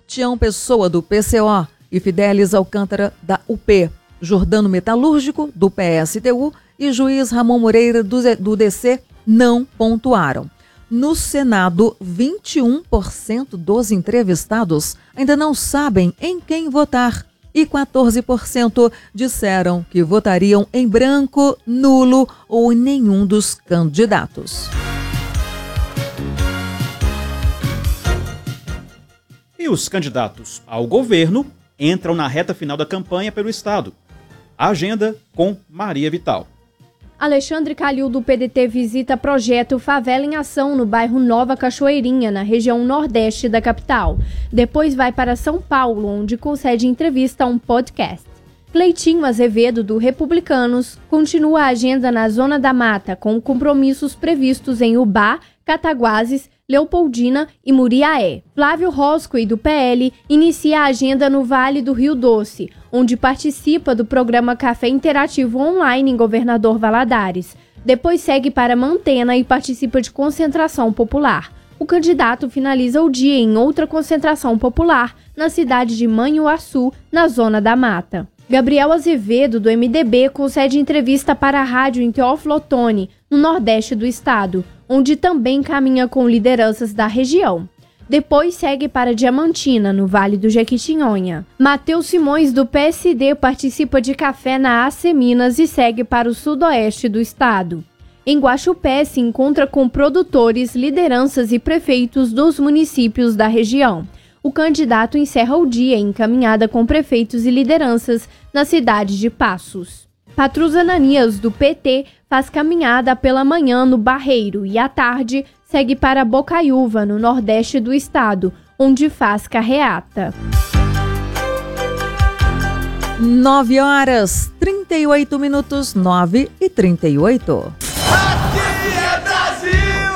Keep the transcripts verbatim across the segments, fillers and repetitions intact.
Tião Pessoa, do P C O, e Fidelis Alcântara, da U P, Jordano Metalúrgico, do P S T U, e juiz Ramon Moreira, do D C, não pontuaram. No Senado, vinte e um por cento dos entrevistados ainda não sabem em quem votar e quatorze por cento disseram que votariam em branco, nulo ou em nenhum dos candidatos. E os candidatos ao governo entram na reta final da campanha pelo Estado. A agenda com Maria Vital. Alexandre Calil, do P D T, visita projeto Favela em Ação no bairro Nova Cachoeirinha, na região nordeste da capital. Depois vai para São Paulo, onde concede entrevista a um podcast. Cleitinho Azevedo, do Republicanos, continua a agenda na Zona da Mata, com compromissos previstos em Ubá, Cataguases, Leopoldina e Muriaé. Flávio Roscoe, do P L, inicia a agenda no Vale do Rio Doce, onde participa do programa Café Interativo Online em Governador Valadares. Depois segue para Mantena e participa de concentração popular. O candidato finaliza o dia em outra concentração popular na cidade de Manhuaçu, na Zona da Mata. Gabriel Azevedo, do M D B, concede entrevista para a rádio em Teófilo Otoni, no nordeste do estado, onde também caminha com lideranças da região. Depois segue para Diamantina, no Vale do Jequitinhonha. Matheus Simões, do P S D, participa de café na A C Minas e segue para o sudoeste do estado. Em Guaxupé, se encontra com produtores, lideranças e prefeitos dos municípios da região. O candidato encerra o dia em caminhada com prefeitos e lideranças na cidade de Passos. Patrus Ananias, do P T, faz caminhada pela manhã no Barreiro e à tarde segue para Bocaiúva, no nordeste do estado, onde faz carreata. nove horas, trinta e oito minutos, nove e trinta e oito. Aqui é Brasil!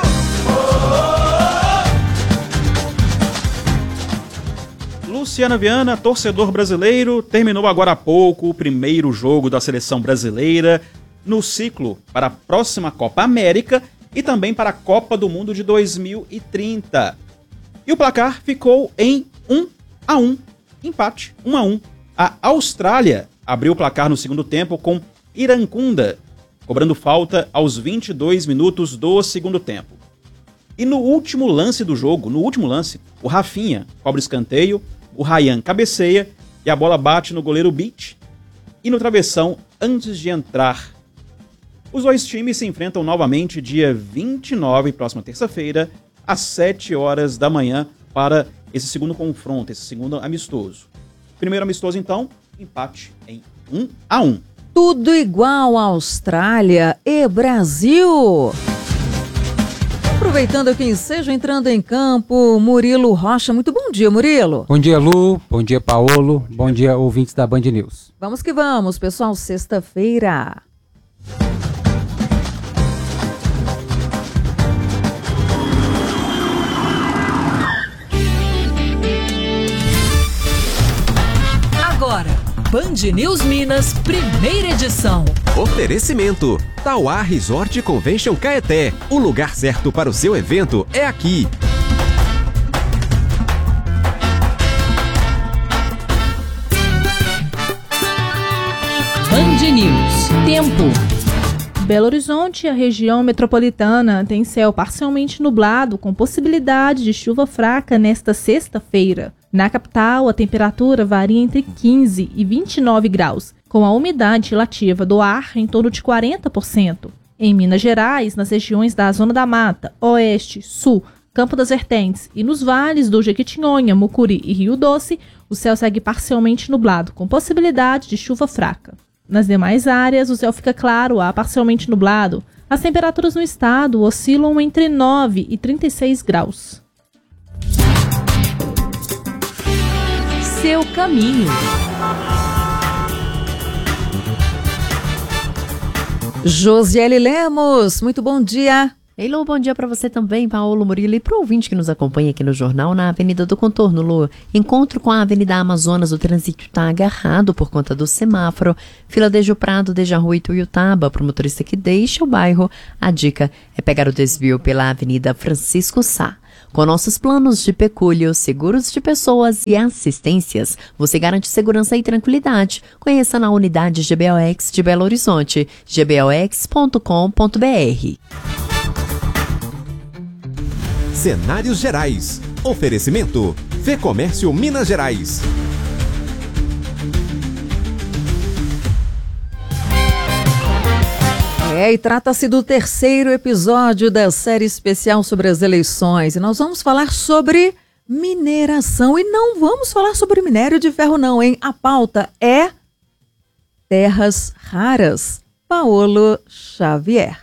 Luciana Viana, torcedor brasileiro, terminou agora há pouco o primeiro jogo da seleção brasileira no ciclo para a próxima Copa América e também para a Copa do Mundo de dois mil e trinta. E o placar ficou em um a um, empate, um a um. A Austrália abriu o placar no segundo tempo com Irankunda, cobrando falta aos vinte e dois minutos do segundo tempo. E no último lance do jogo, no último lance, o Rafinha cobra escanteio, o Ryan cabeceia e a bola bate no goleiro Beach e no travessão antes de entrar. Os dois times se enfrentam novamente dia vinte e nove, próxima terça-feira, às sete horas da manhã, para esse segundo confronto, esse segundo amistoso. Primeiro amistoso, então, empate em um a um. Tudo igual a Austrália e Brasil. Aproveitando aqui, seja entrando em campo, Murilo Rocha. Muito bom dia, Murilo. Bom dia, Lu. Bom dia, Paolo. Bom dia, ouvintes da Band News. Vamos que vamos, pessoal. Sexta-feira. Agora, Band News Minas, primeira edição. Oferecimento: Tauá Resort Convention Caeté. O lugar certo para o seu evento é aqui. Band News. Tempo. Belo Horizonte e a região metropolitana tem céu parcialmente nublado, com possibilidade de chuva fraca nesta sexta-feira. Na capital, a temperatura varia entre quinze e vinte e nove graus, com a umidade relativa do ar em torno de quarenta por cento. Em Minas Gerais, nas regiões da Zona da Mata, Oeste, Sul, Campo das Vertentes e nos vales do Jequitinhonha, Mucuri e Rio Doce, o céu segue parcialmente nublado, com possibilidade de chuva fraca. Nas demais áreas, o céu fica claro a parcialmente nublado. As temperaturas no estado oscilam entre nove e trinta e seis graus. Seu caminho. Josiele Lemos, muito bom dia. Ei, Lu, bom dia para você também, Paolo Murilo, e para o ouvinte que nos acompanha aqui no jornal, na Avenida do Contorno, Lu. Encontro com a Avenida Amazonas, o trânsito está agarrado por conta do semáforo. Fila desde o Prado, desde a Rua Ituiutaba, para o motorista que deixa o bairro. A dica é pegar o desvio pela Avenida Francisco Sá. Com nossos planos de pecúlio, seguros de pessoas e assistências, você garante segurança e tranquilidade. Conheça na unidade G B O X de Belo Horizonte, g b o x ponto com ponto b r. Cenários Gerais. Oferecimento Fê Comércio Minas Gerais. É, e trata-se do terceiro episódio da série especial sobre as eleições. E nós vamos falar sobre mineração. E não vamos falar sobre minério de ferro não, hein? A pauta é terras raras. Paolo Xavier.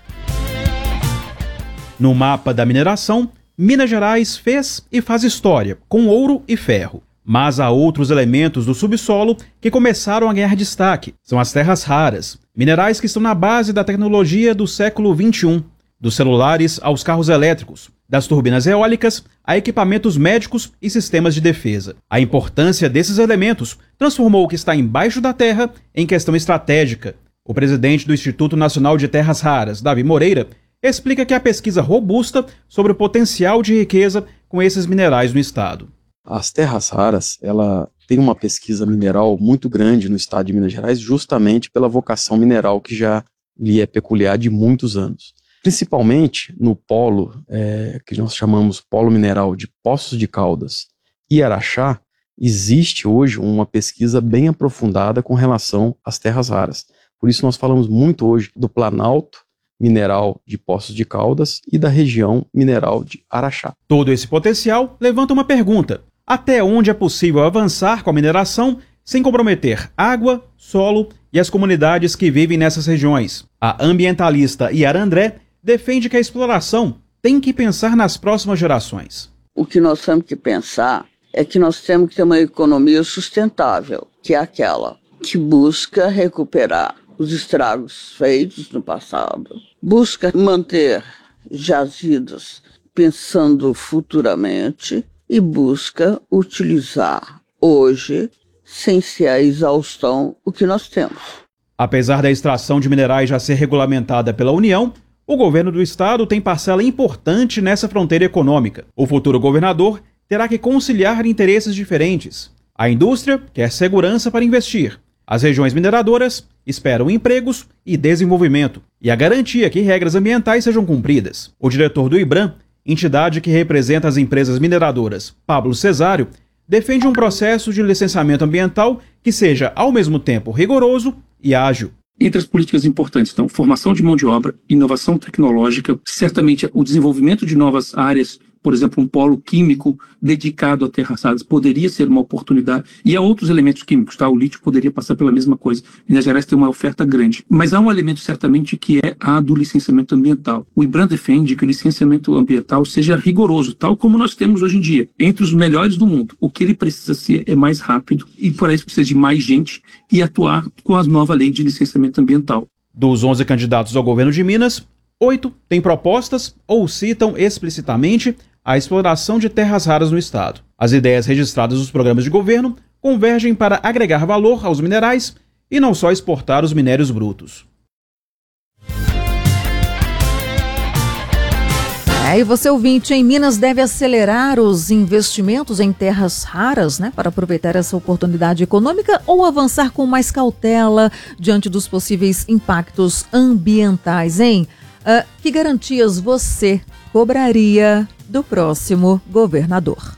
No mapa da mineração, Minas Gerais fez e faz história, com ouro e ferro. Mas há outros elementos do subsolo que começaram a ganhar destaque. São as terras raras, minerais que estão na base da tecnologia do século vinte e um, dos celulares aos carros elétricos, das turbinas eólicas a equipamentos médicos e sistemas de defesa. A importância desses elementos transformou o que está embaixo da terra em questão estratégica. O presidente do Instituto Nacional de Terras Raras, Davi Moreira, explica que há pesquisa robusta sobre o potencial de riqueza com esses minerais no estado. As terras raras, ela tem uma pesquisa mineral muito grande no estado de Minas Gerais, justamente pela vocação mineral que já lhe é peculiar de muitos anos. Principalmente no polo, é, que nós chamamos polo mineral de Poços de Caldas e Araxá, existe hoje uma pesquisa bem aprofundada com relação às terras raras. Por isso nós falamos muito hoje do Planalto mineral de Poços de Caldas e da região mineral de Araxá. Todo esse potencial levanta uma pergunta. Até onde é possível avançar com a mineração sem comprometer água, solo e as comunidades que vivem nessas regiões? A ambientalista Yara André defende que a exploração tem que pensar nas próximas gerações. O que nós temos que pensar é que nós temos que ter uma economia sustentável, que é aquela que busca recuperar os estragos feitos no passado, busca manter jazidas pensando futuramente e busca utilizar hoje, sem ser a exaustão, o que nós temos. Apesar da extração de minerais já ser regulamentada pela União, o governo do estado tem parcela importante nessa fronteira econômica. O futuro governador terá que conciliar interesses diferentes. A indústria quer segurança para investir. As regiões mineradoras esperam empregos e desenvolvimento e a garantia que regras ambientais sejam cumpridas. O diretor do IBRAM, entidade que representa as empresas mineradoras, Pablo Cesário, defende um processo de licenciamento ambiental que seja, ao mesmo tempo, rigoroso e ágil. Entre as políticas importantes estão formação de mão de obra, inovação tecnológica, certamente o desenvolvimento de novas áreas, por exemplo, um polo químico dedicado a terras raras poderia ser uma oportunidade. E há outros elementos químicos, tá? O lítio poderia passar pela mesma coisa. Minas Gerais tem uma oferta grande. Mas há um elemento certamente que é a do licenciamento ambiental. O IBRAM defende que o licenciamento ambiental seja rigoroso, tal como nós temos hoje em dia, entre os melhores do mundo. O que ele precisa ser é mais rápido e por isso precisa de mais gente e atuar com a nova lei de licenciamento ambiental. Dos onze candidatos ao governo de Minas, oito têm propostas ou citam explicitamente a exploração de terras raras no estado. As ideias registradas nos programas de governo convergem para agregar valor aos minerais e não só exportar os minérios brutos. É, e você ouvinte, em Minas deve acelerar os investimentos em terras raras, né, para aproveitar essa oportunidade econômica ou avançar com mais cautela diante dos possíveis impactos ambientais, hein? Uh, que garantias você cobraria do próximo governador?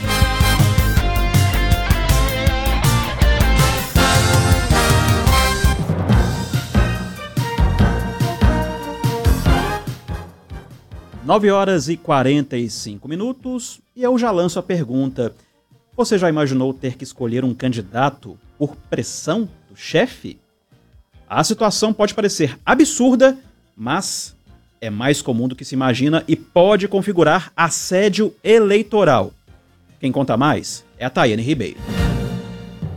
nove horas e quarenta e cinco minutos e eu já lanço a pergunta. Você já imaginou ter que escolher um candidato por pressão do chefe? A situação pode parecer absurda, mas é mais comum do que se imagina e pode configurar assédio eleitoral. Quem conta mais é a Tayane Ribeiro.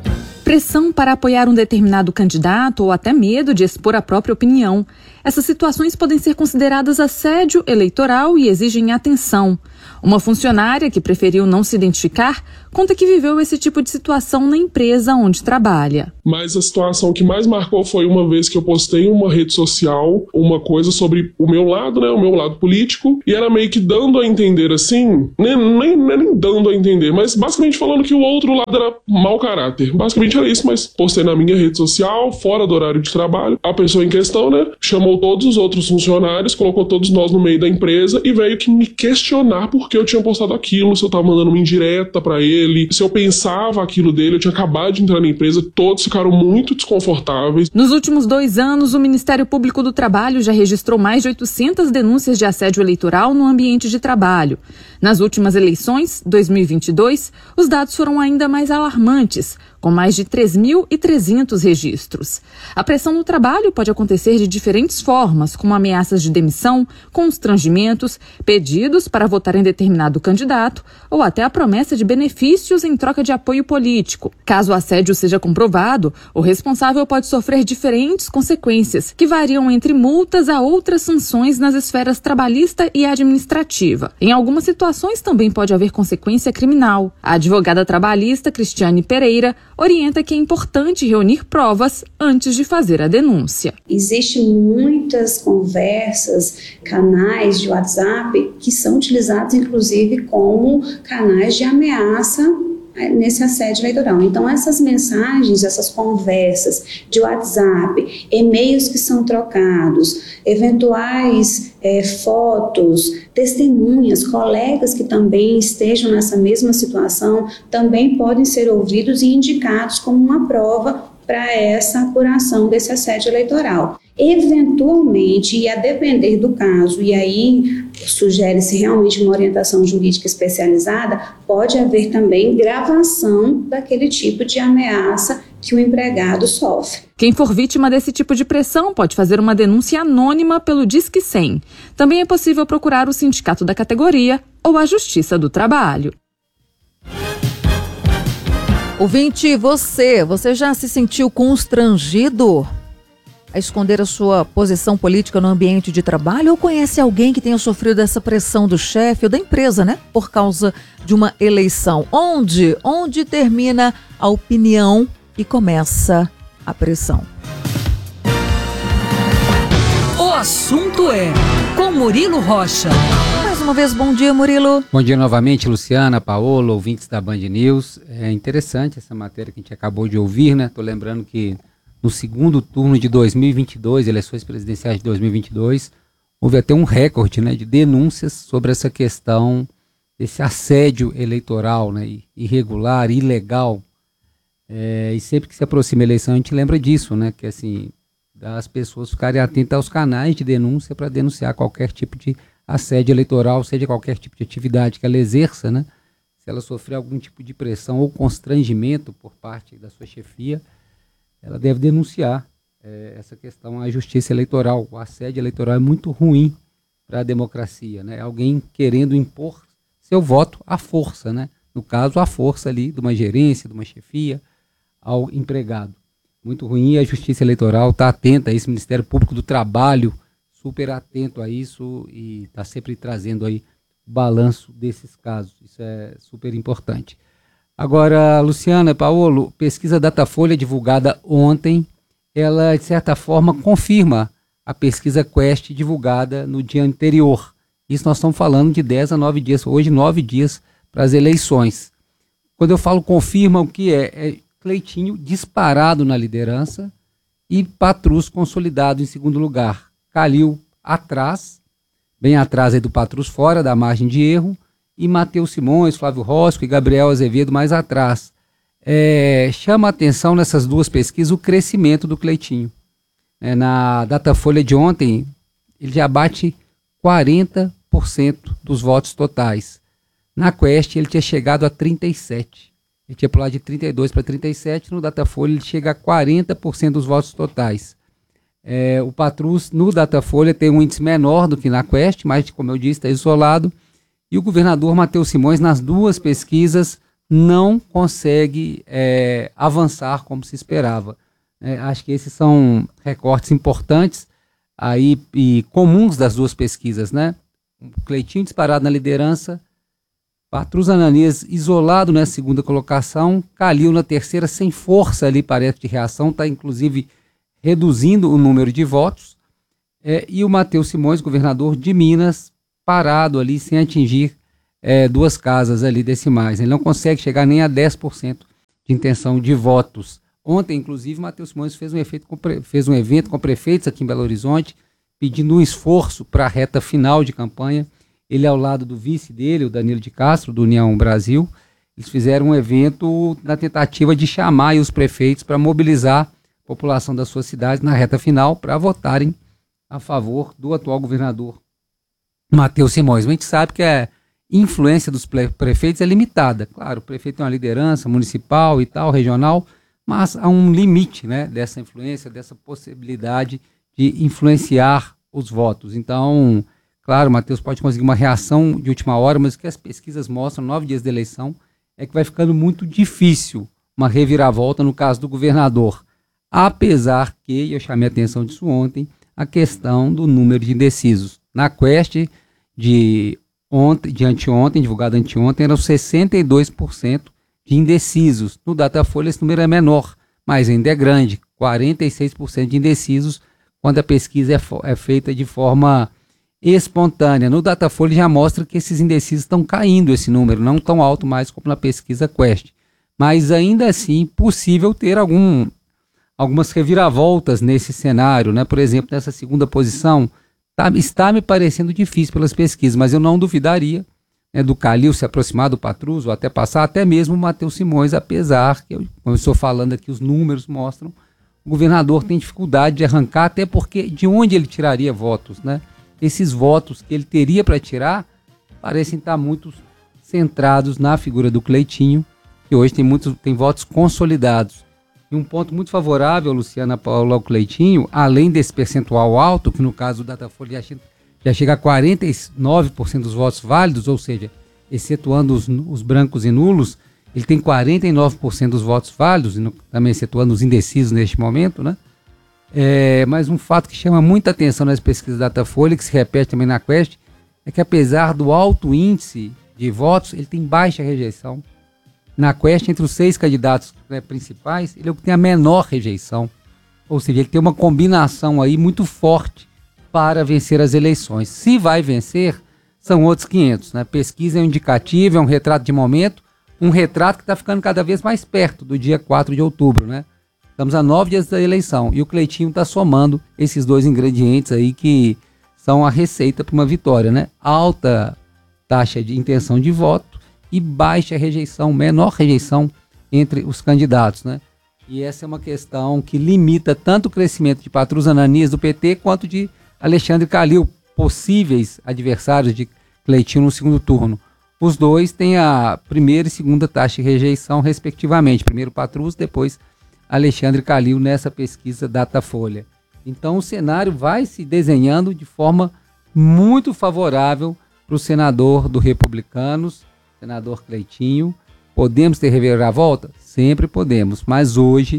pressão para apoiar um determinado candidato ou até medo de expor a própria opinião. Essas situações podem ser consideradas assédio eleitoral e exigem atenção. Uma funcionária que preferiu não se identificar conta que viveu esse tipo de situação na empresa onde trabalha. Mas a situação que mais marcou foi uma vez que eu postei em uma rede social uma coisa sobre o meu lado, né, o meu lado político, e era meio que dando a entender assim, nem, nem, nem dando a entender, mas basicamente falando que o outro lado era mau caráter. Basicamente era isso, mas postei na minha rede social, fora do horário de trabalho. A pessoa em questão, né, chamou todos os outros funcionários, colocou todos nós no meio da empresa e veio que me questionar por que eu tinha postado aquilo, se eu tava mandando uma indireta pra ele, se eu pensava aquilo dele. Eu tinha acabado de entrar na empresa, todos ficaram muito desconfortáveis. Nos últimos dois anos, o Ministério Público do Trabalho já registrou mais de oitocentas denúncias de assédio eleitoral no ambiente de trabalho. Nas últimas eleições, dois mil e vinte e dois, os dados foram ainda mais alarmantes, com mais de três mil e trezentos registros. A pressão no trabalho pode acontecer de diferentes formas, como ameaças de demissão, constrangimentos, pedidos para votar em determinado candidato ou até a promessa de benefícios em troca de apoio político. Caso o assédio seja comprovado, o responsável pode sofrer diferentes consequências, que variam entre multas a outras sanções nas esferas trabalhista e administrativa. Em algumas situações também pode haver consequência criminal. A advogada trabalhista Cristiane Pereira orienta que é importante reunir provas antes de fazer a denúncia. Existem muitas conversas, canais de WhatsApp que são utilizados inclusive como canais de ameaça nesse assédio eleitoral. Então essas mensagens, essas conversas de WhatsApp, e-mails que são trocados, eventuais é, fotos, testemunhas, colegas que também estejam nessa mesma situação, também podem ser ouvidos e indicados como uma prova para essa apuração desse assédio eleitoral. Eventualmente, e a depender do caso, e aí sugere-se realmente uma orientação jurídica especializada, pode haver também gravação daquele tipo de ameaça que o empregado sofre. Quem for vítima desse tipo de pressão pode fazer uma denúncia anônima pelo Disque cem. Também é possível procurar o sindicato da categoria ou a Justiça do Trabalho. Ouvinte, você, você já se sentiu constrangido a esconder a sua posição política no ambiente de trabalho ou conhece alguém que tenha sofrido essa pressão do chefe ou da empresa, né? Por causa de uma eleição. Onde? Onde termina a opinião e começa a pressão? O assunto é com Murilo Rocha. Mais uma vez, bom dia, Murilo. Bom dia novamente, Luciana, Paola, ouvintes da Band News. É interessante essa matéria que a gente acabou de ouvir, né? Tô lembrando que no segundo turno de dois mil e vinte e dois, eleições presidenciais de dois mil e vinte e dois, houve até um recorde, né, de denúncias sobre essa questão desse assédio eleitoral, né, irregular, ilegal. É, e sempre que se aproxima a eleição a gente lembra disso, né, que assim, das pessoas ficarem atentas aos canais de denúncia para denunciar qualquer tipo de assédio eleitoral, seja qualquer tipo de atividade que ela exerça, né, se ela sofrer algum tipo de pressão ou constrangimento por parte da sua chefia, ela deve denunciar é, essa questão à justiça eleitoral. O assédio eleitoral é muito ruim para a democracia, né? Alguém querendo impor seu voto à força, né? No caso, à força ali de uma gerência, de uma chefia, ao empregado. Muito ruim, e a justiça eleitoral está atenta a isso, o Ministério Público do Trabalho, super atento a isso e está sempre trazendo aí o balanço desses casos. Isso é super importante. Agora, Luciana, Paolo, pesquisa Datafolha divulgada ontem, ela de certa forma confirma a pesquisa Quest divulgada no dia anterior. Isso nós estamos falando de dez a nove dias, hoje nove dias para as eleições. Quando eu falo confirma, o que é? É Cleitinho disparado na liderança e Patrus consolidado em segundo lugar. Calil atrás, bem atrás aí do Patrus, fora da margem de erro, e Matheus Simões, Flávio Rosco e Gabriel Azevedo mais atrás. É, chama a atenção nessas duas pesquisas o crescimento do Cleitinho. É, na Datafolha de ontem, ele já bate quarenta por cento dos votos totais. Na Quest, ele tinha chegado a trinta e sete por cento. Ele tinha pulado de trinta e dois por cento para trinta e sete por cento. No Datafolha, ele chega a quarenta por cento dos votos totais. É, o Patrus, no Datafolha, tem um índice menor do que na Quest, mas, como eu disse, está isolado. E o governador Matheus Simões, nas duas pesquisas, não consegue é, avançar como se esperava. É, acho que esses são recortes importantes aí, e comuns das duas pesquisas, né? O Cleitinho disparado na liderança, Patrus Ananias isolado na segunda colocação, Calil na terceira sem força ali, parece, de reação, está inclusive reduzindo o número de votos, é, e o Matheus Simões, governador de Minas, parado ali sem atingir é, duas casas ali decimais. Ele não consegue chegar nem a dez por cento de intenção de votos. Ontem, inclusive, Matheus Simões fez um, efeito com pre... fez um evento com prefeitos aqui em Belo Horizonte, pedindo um esforço para a reta final de campanha. Ele ao lado do vice dele, o Danilo de Castro, do União Brasil. Eles fizeram um evento na tentativa de chamar os prefeitos para mobilizar a população das suas cidades na reta final para votarem a favor do atual governador Matheus Simões. A gente sabe que a influência dos prefeitos é limitada. Claro, o prefeito tem uma liderança municipal e tal, regional, mas há um limite, né, dessa influência, dessa possibilidade de influenciar os votos. Então, claro, o Matheus pode conseguir uma reação de última hora, mas o que as pesquisas mostram, nove dias de eleição, é que vai ficando muito difícil uma reviravolta no caso do governador. Apesar que, e eu chamei a atenção disso ontem, a questão do número de indecisos. Na Quest de, ontem, de anteontem, divulgada anteontem, eram sessenta e dois por cento de indecisos. No Datafolha esse número é menor, mas ainda é grande, quarenta e seis por cento de indecisos quando a pesquisa é, é feita de forma espontânea. No Datafolha já mostra que esses indecisos estão caindo, esse número, não tão alto mais como na pesquisa Quest. Mas ainda assim, possível ter algum, algumas reviravoltas nesse cenário, né? Por exemplo, nessa segunda posição, tá, está me parecendo difícil pelas pesquisas, mas eu não duvidaria, né, do Calil se aproximar do Patrus, ou até passar até mesmo o Matheus Simões, apesar que, eu, como eu estou falando aqui, os números mostram, o governador tem dificuldade de arrancar, até porque de onde ele tiraria votos, né? Esses votos que ele teria para tirar parecem estar muito centrados na figura do Cleitinho, que hoje tem, muitos, tem votos consolidados. E um ponto muito favorável, Luciana Paula, ao Cleitinho, além desse percentual alto, que no caso do Datafolha já, já chega a quarenta e nove por cento dos votos válidos, ou seja, excetuando os, os brancos e nulos, ele tem quarenta e nove por cento dos votos válidos, e no, também excetuando os indecisos neste momento, né? É, mas um fato que chama muita atenção nas pesquisas da Datafolha, que se repete também na Quest, é que apesar do alto índice de votos, ele tem baixa rejeição. Na Quest, entre os seis candidatos, né, principais, ele é o que tem a menor rejeição. Ou seja, ele tem uma combinação aí muito forte para vencer as eleições. Se vai vencer, são outros quinhentos. Né? Pesquisa é um indicativo, é um retrato de momento, um retrato que está ficando cada vez mais perto do dia quatro de outubro, né? Estamos a nove dias da eleição e o Cleitinho está somando esses dois ingredientes aí que são a receita para uma vitória, né? Alta taxa de intenção de voto e baixa rejeição, menor rejeição entre os candidatos, né? E essa é uma questão que limita tanto o crescimento de Patrus Ananias do P T quanto de Alexandre Calil, possíveis adversários de Cleitinho no segundo turno. Os dois têm a primeira e segunda taxa de rejeição, respectivamente. Primeiro Patrus, depois Alexandre Calil nessa pesquisa Datafolha. Então o cenário vai se desenhando de forma muito favorável para o senador do Republicanos, senador Cleitinho. Podemos ter reviravolta? Sempre podemos, mas hoje,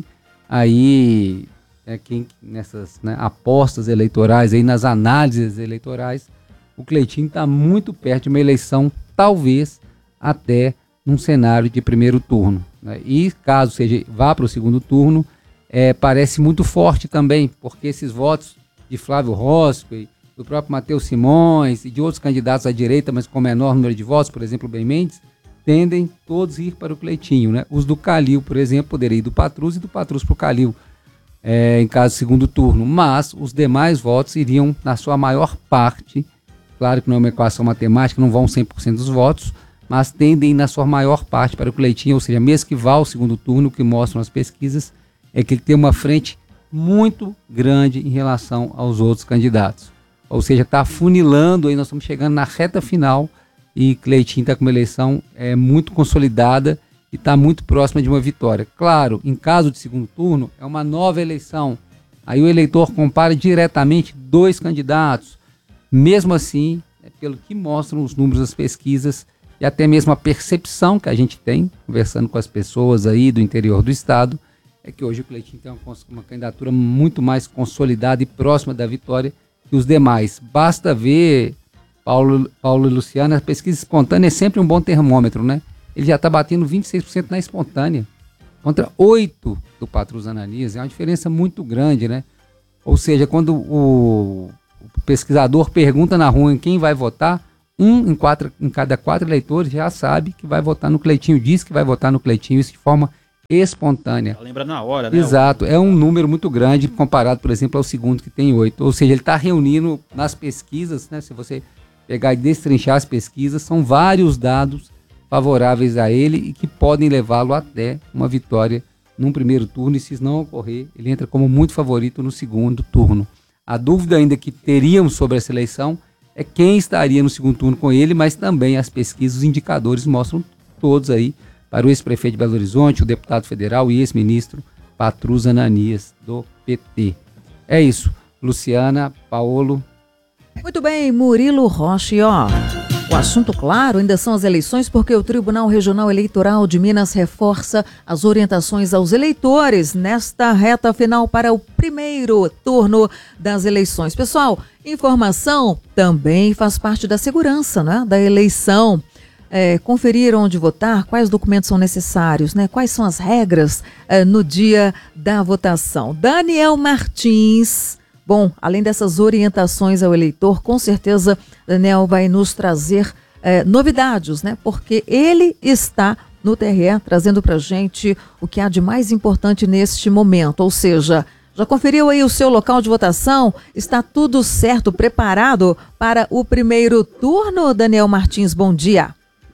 aí, é quem, nessas, né, apostas eleitorais, aí, nas análises eleitorais, o Cleitinho está muito perto de uma eleição, talvez até num cenário de primeiro turno. Né? E caso seja, vá para o segundo turno, é, parece muito forte também, porque esses votos de Flávio Roscoe, do próprio Matheus Simões e de outros candidatos à direita, mas com menor número de votos, por exemplo, o Ben Mendes, tendem todos a ir para o Cleitinho. Né? Os do Calil, por exemplo, poderiam ir do Patrus e do Patrus para o Calil, é, em caso de segundo turno. Mas os demais votos iriam, na sua maior parte, claro que não é uma equação matemática, não vão cem por cento dos votos, mas tendem na sua maior parte para o Cleitinho, ou seja, mesmo que vá ao segundo turno, o que mostram as pesquisas é que ele tem uma frente muito grande em relação aos outros candidatos. Ou seja, está afunilando, aí nós estamos chegando na reta final e Cleitinho está com uma eleição é, muito consolidada e está muito próxima de uma vitória. Claro, em caso de segundo turno, é uma nova eleição. Aí o eleitor compara diretamente dois candidatos. Mesmo assim, é, pelo que mostram os números das pesquisas, e até mesmo a percepção que a gente tem, conversando com as pessoas aí do interior do estado, é que hoje o Cleitinho tem uma, uma candidatura muito mais consolidada e próxima da vitória que os demais. Basta ver, Paulo, Paulo e Luciana, a pesquisa espontânea é sempre um bom termômetro, né? Ele já está batendo vinte e seis por cento na espontânea, contra oito do Patrus Ananias, é uma diferença muito grande, né? Ou seja, quando o, o pesquisador pergunta na rua em quem vai votar, um em, quatro, em cada quatro eleitores já sabe que vai votar no Cleitinho, diz que vai votar no Cleitinho, isso de forma espontânea. Lembra na hora, né? Exato, é um número muito grande comparado, por exemplo, ao segundo que tem oito. Ou seja, ele está reunindo nas pesquisas, né? Se você pegar e destrinchar as pesquisas, são vários dados favoráveis a ele e que podem levá-lo até uma vitória num primeiro turno, e se isso não ocorrer, ele entra como muito favorito no segundo turno. A dúvida ainda que teríamos sobre essa eleição é quem estaria no segundo turno com ele, mas também as pesquisas, os indicadores mostram todos aí para o ex-prefeito de Belo Horizonte, o deputado federal e ex-ministro Patrus Ananias, do P T. É isso. Luciana, Paolo. Muito bem, Murilo Rocha, e ó, o assunto, claro, ainda são as eleições, porque o Tribunal Regional Eleitoral de Minas reforça as orientações aos eleitores nesta reta final para o primeiro turno das eleições. Pessoal, informação também faz parte da segurança, né, da eleição. É, conferir onde votar, quais documentos são necessários, né? Quais são as regras é, no dia da votação. Daniel Martins, bom, além dessas orientações ao eleitor, com certeza Daniel vai nos trazer é, novidades, né? Porque ele está no T R E trazendo pra gente o que há de mais importante neste momento, ou seja, já conferiu aí o seu local de votação? Está tudo certo, preparado para o primeiro turno? Daniel Martins, bom dia.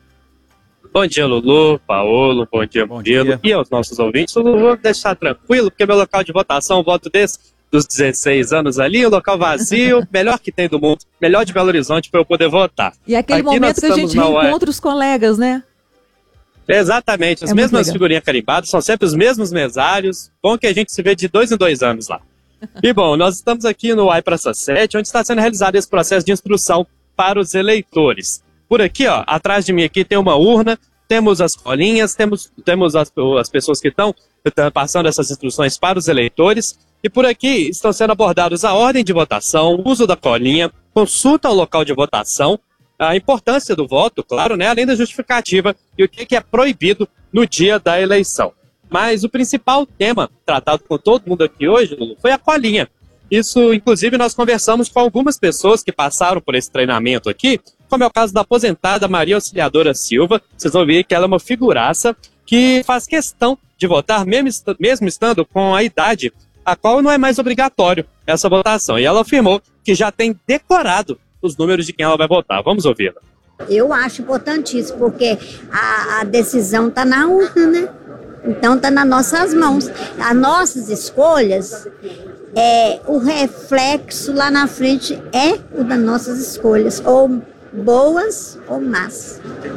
Bom dia, Lulu, Paolo, bom dia, bom dia. E aos nossos ouvintes. Lulu, vou deixar tranquilo, porque meu local de votação, voto desse, dos dezesseis anos ali, o local vazio, melhor que tem do mundo, melhor de Belo Horizonte para eu poder votar. E é aquele Aqui momento que a gente reencontra os colegas, né? Exatamente, as é mesmas figurinhas carimbadas, são sempre os mesmos mesários, bom que a gente se vê de dois em dois anos lá. E bom, nós estamos aqui no A I Praça sete, onde está sendo realizado esse processo de instrução para os eleitores. Por aqui, ó, atrás de mim aqui tem uma urna, temos as colinhas, temos, temos as, as pessoas que estão passando essas instruções para os eleitores. E por aqui estão sendo abordados a ordem de votação, o uso da colinha, consulta ao local de votação, a importância do voto, claro, né, além da justificativa e o que, que é proibido no dia da eleição. Mas o principal tema tratado com todo mundo aqui hoje, Lulu, foi a colinha. Isso, inclusive, nós conversamos com algumas pessoas que passaram por esse treinamento aqui, como é o caso da aposentada Maria Auxiliadora Silva. Vocês vão ver que ela é uma figuraça que faz questão de votar, mesmo, est- mesmo estando com a idade a qual não é mais obrigatório essa votação. E ela afirmou que já tem decorado os números de quem ela vai votar. Vamos ouvi-la. Eu acho importantíssimo, porque a, a decisão está na urna, né? Então está nas nossas mãos. As nossas escolhas, é, o reflexo lá na frente é o das nossas escolhas, ou boas ou más.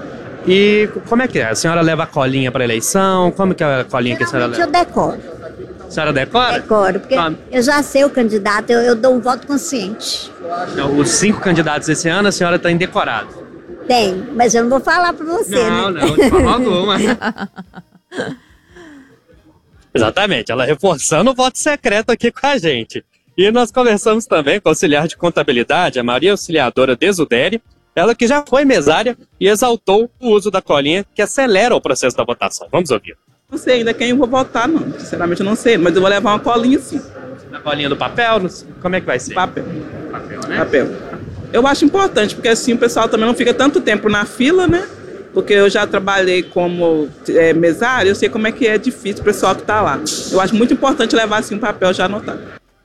E como é que é? A senhora leva a colinha para a eleição? Como que é a colinha que a senhora leva? Eu decoro. A senhora decora? Decoro, porque ah. eu já sei o candidato, eu, eu dou um voto consciente. Então, os cinco candidatos esse ano, a senhora tem decorado? Tem, mas eu não vou falar para você, não, né? Não, não, de forma alguma. Exatamente, ela reforçando o voto secreto aqui com a gente. E nós conversamos também com a auxiliar de contabilidade, a Maria Auxiliadora Desuderi, ela que já foi mesária e exaltou o uso da colinha, que acelera o processo da votação. Vamos ouvir. Não sei ainda quem eu vou votar, não. Sinceramente eu não sei, mas eu vou levar uma colinha sim. Na colinha do papel? Como é que vai ser? Papel. Papel, né? Papel. Eu acho importante, porque assim o pessoal também não fica tanto tempo na fila, né? Porque eu já trabalhei como é, mesário, eu sei como é que é difícil o pessoal que está lá. Eu acho muito importante levar assim um papel já anotado.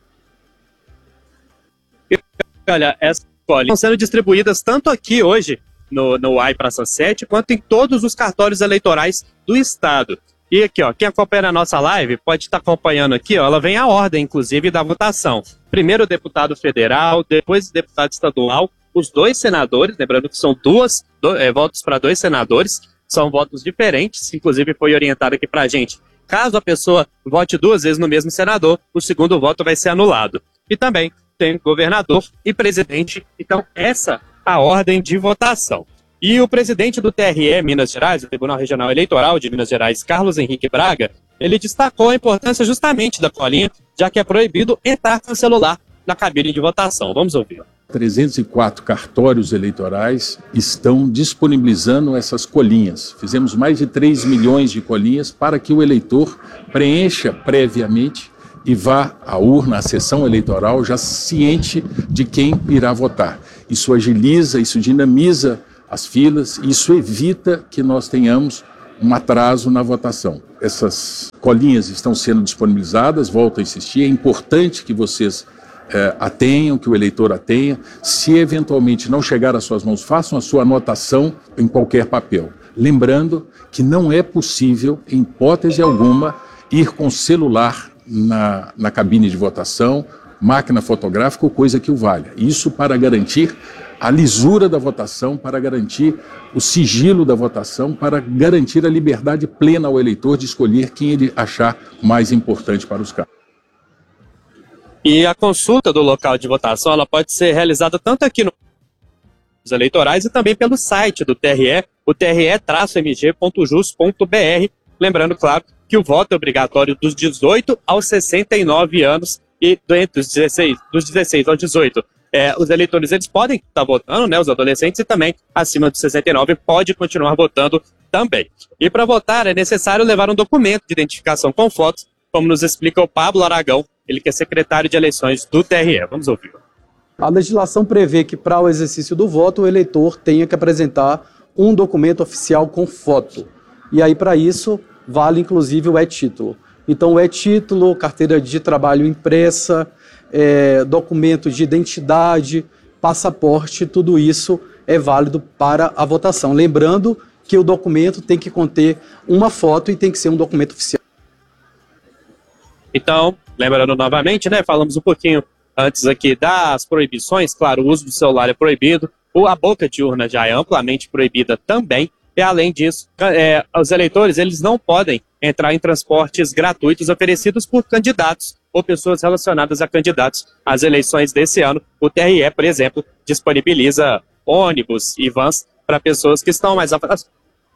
Olha, essas colinhas estão sendo distribuídas tanto aqui hoje, no, no A I Praça sete, quanto em todos os cartórios eleitorais do estado. E aqui, ó, quem acompanha a nossa live pode estar acompanhando aqui, ó, ela vem a ordem, inclusive, da votação. Primeiro o deputado federal, depois o deputado estadual, os dois senadores, lembrando que são duas, do, é, votos para dois senadores, são votos diferentes, inclusive foi orientado aqui pra gente. Caso a pessoa vote duas vezes no mesmo senador, o segundo voto vai ser anulado. E também tem governador e presidente, então essa a ordem de votação. E o presidente do T R E Minas Gerais, o Tribunal Regional Eleitoral de Minas Gerais, Carlos Henrique Braga, ele destacou a importância justamente da colinha, já que é proibido entrar com o celular na cabine de votação. Vamos ouvir. trezentos e quatro cartórios eleitorais estão disponibilizando essas colinhas. Fizemos mais de três milhões de colinhas para que o eleitor preencha previamente e vá à urna, à sessão eleitoral, já ciente de quem irá votar. Isso agiliza, isso dinamiza as filas, isso evita que nós tenhamos um atraso na votação. Essas colinhas estão sendo disponibilizadas, volto a insistir, é importante que vocês É, a tenham, que o eleitor a tenha. Se eventualmente não chegar às suas mãos, façam a sua anotação em qualquer papel. Lembrando que não é possível, em hipótese alguma, ir com celular na, na cabine de votação, máquina fotográfica ou coisa que o valha. Isso para garantir a lisura da votação, para garantir o sigilo da votação, para garantir a liberdade plena ao eleitor de escolher quem ele achar mais importante para os casos. E a consulta do local de votação ela pode ser realizada tanto aqui nos eleitorais e também pelo site do T R E, o T R E traço M G ponto jus ponto B R. Lembrando, claro, que o voto é obrigatório dos dezoito aos sessenta e nove anos e dos dezesseis, dos dezesseis aos dezoito. É, os eleitores eles podem estar votando, né, os adolescentes, e também acima dos sessenta e nove pode continuar votando também. E para votar é necessário levar um documento de identificação com fotos, como nos explica o Pablo Aragão, ele que é secretário de eleições do T R E. Vamos ouvir. A legislação prevê que para o exercício do voto o eleitor tenha que apresentar um documento oficial com foto. E aí para isso vale inclusive o e-título. Então o e-título, carteira de trabalho impressa, é, documento de identidade, passaporte, tudo isso é válido para a votação. Lembrando que o documento tem que conter uma foto e tem que ser um documento oficial. Então, lembrando novamente, né, falamos um pouquinho antes aqui das proibições. Claro, o uso do celular é proibido, a boca de urna já é amplamente proibida também, e além disso, é, os eleitores eles não podem entrar em transportes gratuitos oferecidos por candidatos ou pessoas relacionadas a candidatos às eleições desse ano. O T R E, por exemplo, disponibiliza ônibus e vans para pessoas que estão mais afastadas,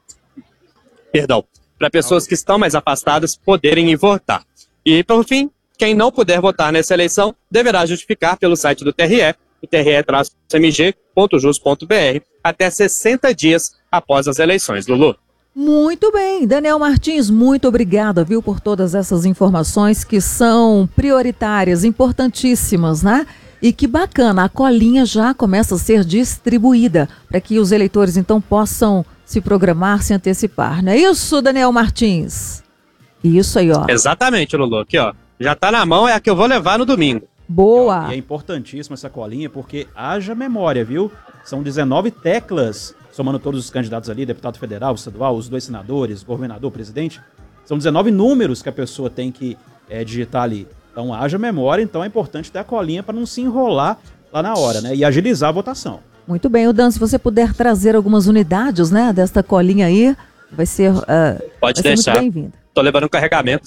perdão, para pessoas que estão mais afastadas poderem ir votar. E, por fim, quem não puder votar nessa eleição deverá justificar pelo site do T R E, o T R E traço M G ponto jus ponto B R, até sessenta dias após as eleições. Lulu. Muito bem, Daniel Martins, muito obrigada, viu, por todas essas informações que são prioritárias, importantíssimas, né? E que bacana, a colinha já começa a ser distribuída para que os eleitores, então, possam se programar, se antecipar. Não é isso, Daniel Martins? Isso aí, ó. Exatamente, Lulu. Aqui, ó. Já tá na mão, é a que eu vou levar no domingo. Boa! E é importantíssima essa colinha, porque haja memória, viu? São dezenove teclas, somando todos os candidatos ali, deputado federal, estadual, os dois senadores, governador, presidente. São dezenove números que a pessoa tem que é, digitar ali. Então haja memória, então é importante ter a colinha para não se enrolar lá na hora, né? E agilizar a votação. Muito bem, o Dan, se você puder trazer algumas unidades, né, desta colinha aí, vai ser, uh, Pode vai deixar. ser muito bem-vindo. Tô levando um carregamento.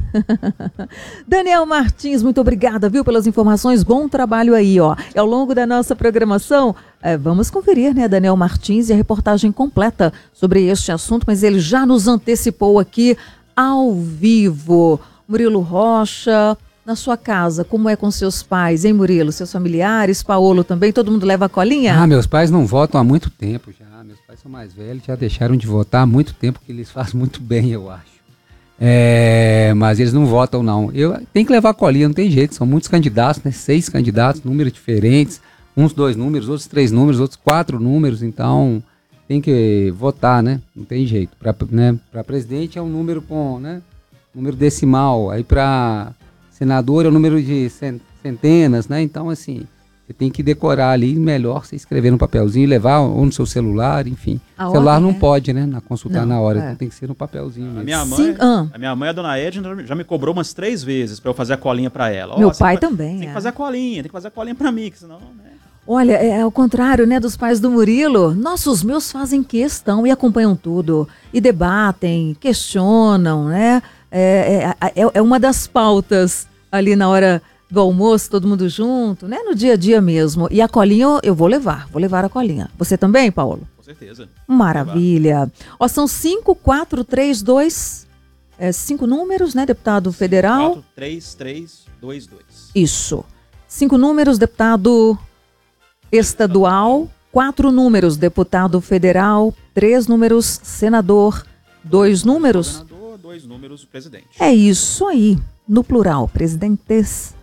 Daniel Martins, muito obrigada, viu, pelas informações. Bom trabalho aí, ó. E ao longo da nossa programação, é, vamos conferir, né, Daniel Martins e a reportagem completa sobre este assunto, mas ele já nos antecipou aqui ao vivo. Murilo Rocha, na sua casa, como é com seus pais, hein, Murilo? Seus familiares, Paolo também, todo mundo leva a colinha? Ah, meus pais não votam há muito tempo já. Meus pais são mais velhos, já deixaram de votar há muito tempo, que eles fazem muito bem, eu acho. É, mas eles não votam, não. Eu tenho que levar a colinha, não tem jeito. São muitos candidatos, né? Seis candidatos, números diferentes. Uns dois números, outros três números, outros quatro números. Então, tem que votar, né? Não tem jeito. Para, né, para presidente é um número com, né? Número decimal. Aí para senador é um número de centenas, né? Então, assim, você tem que decorar ali, melhor você escrever no papelzinho, levar ou no seu celular, enfim. A celular ordem, não é? Pode, né? Na consultar não, na hora, é. Então tem que ser no papelzinho mesmo. A minha mãe, Sim, ah. a minha mãe, a dona Edna, já me cobrou umas três vezes para eu fazer a colinha para ela. Meu oh, pai tem também. Tem é. que fazer a colinha, tem que fazer a colinha para mim, que senão... Né? Olha, é ao contrário, né, dos pais do Murilo. Nossos meus fazem questão e acompanham tudo. E debatem, questionam, né? É, é, é, é uma das pautas ali na hora do almoço, todo mundo junto, né? No dia a dia mesmo. E a colinha eu, eu vou levar, vou levar a colinha. Você também, Paulo? Com certeza. Maravilha. Ó, são cinco, quatro, três, dois, é, cinco números, né, deputado federal? quatro, três, três, dois, dois. Isso. Cinco números, deputado estadual. Quatro números, deputado federal. Três números, senador. Dois números. Senador, dois números, presidente. É isso aí. No plural, presidentes.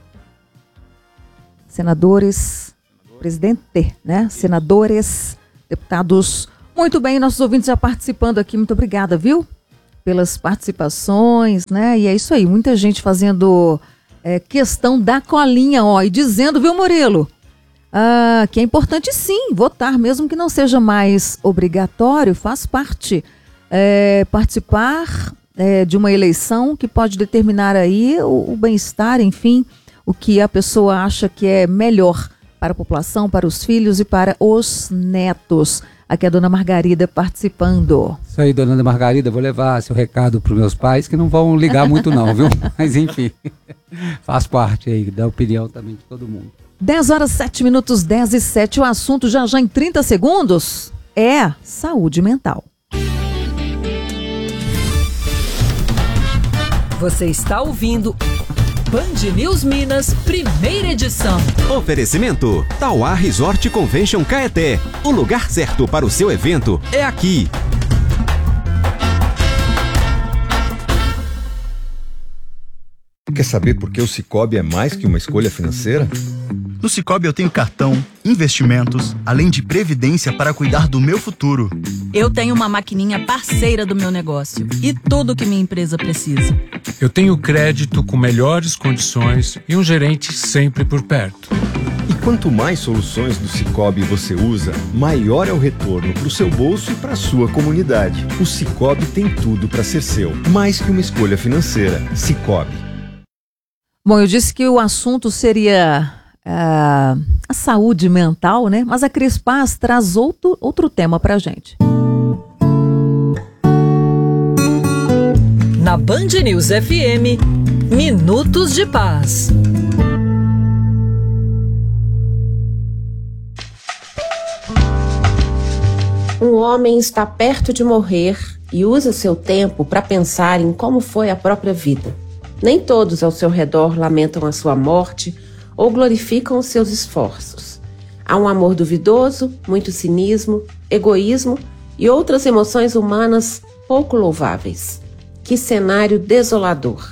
Senadores. Presidente, né? Senadores, deputados. Muito bem, nossos ouvintes já participando aqui. Muito obrigada, viu? Pelas participações, né? E é isso aí, muita gente fazendo é, questão da colinha, ó. E dizendo, viu, Murilo? Ah, que é importante sim votar, mesmo que não seja mais obrigatório, faz parte é, participar é, de uma eleição que pode determinar aí o, o bem-estar, enfim, o que a pessoa acha que é melhor para a população, para os filhos e para os netos. Aqui é a dona Margarida participando. Isso aí, dona Margarida, vou levar seu recado para os meus pais, que não vão ligar muito não, viu? Mas enfim, faz parte aí da opinião também de todo mundo. dez horas, sete minutos, dez e sete. O assunto já já em trinta segundos é saúde mental. Você está ouvindo Band News Minas, primeira edição. Oferecimento Tauá Resort Convention Caeté. O lugar certo para o seu evento é aqui. Quer saber por que o Sicoob é mais que uma escolha financeira? No Sicoob eu tenho cartão, investimentos, além de previdência para cuidar do meu futuro. Eu tenho uma maquininha parceira do meu negócio e tudo que minha empresa precisa. Eu tenho crédito com melhores condições e um gerente sempre por perto. E quanto mais soluções do Sicoob você usa, maior é o retorno para o seu bolso e para a sua comunidade. O Sicoob tem tudo para ser seu, mais que uma escolha financeira. Sicoob. Bom, eu disse que o assunto seria uh, a saúde mental, né? Mas a Cris Paz traz outro, outro tema pra gente. Na Band News F M, Minutos de Paz. Um homem está perto de morrer e usa seu tempo para pensar em como foi a própria vida. Nem todos ao seu redor lamentam a sua morte ou glorificam os seus esforços. Há um amor duvidoso, muito cinismo, egoísmo e outras emoções humanas pouco louváveis. Que cenário desolador!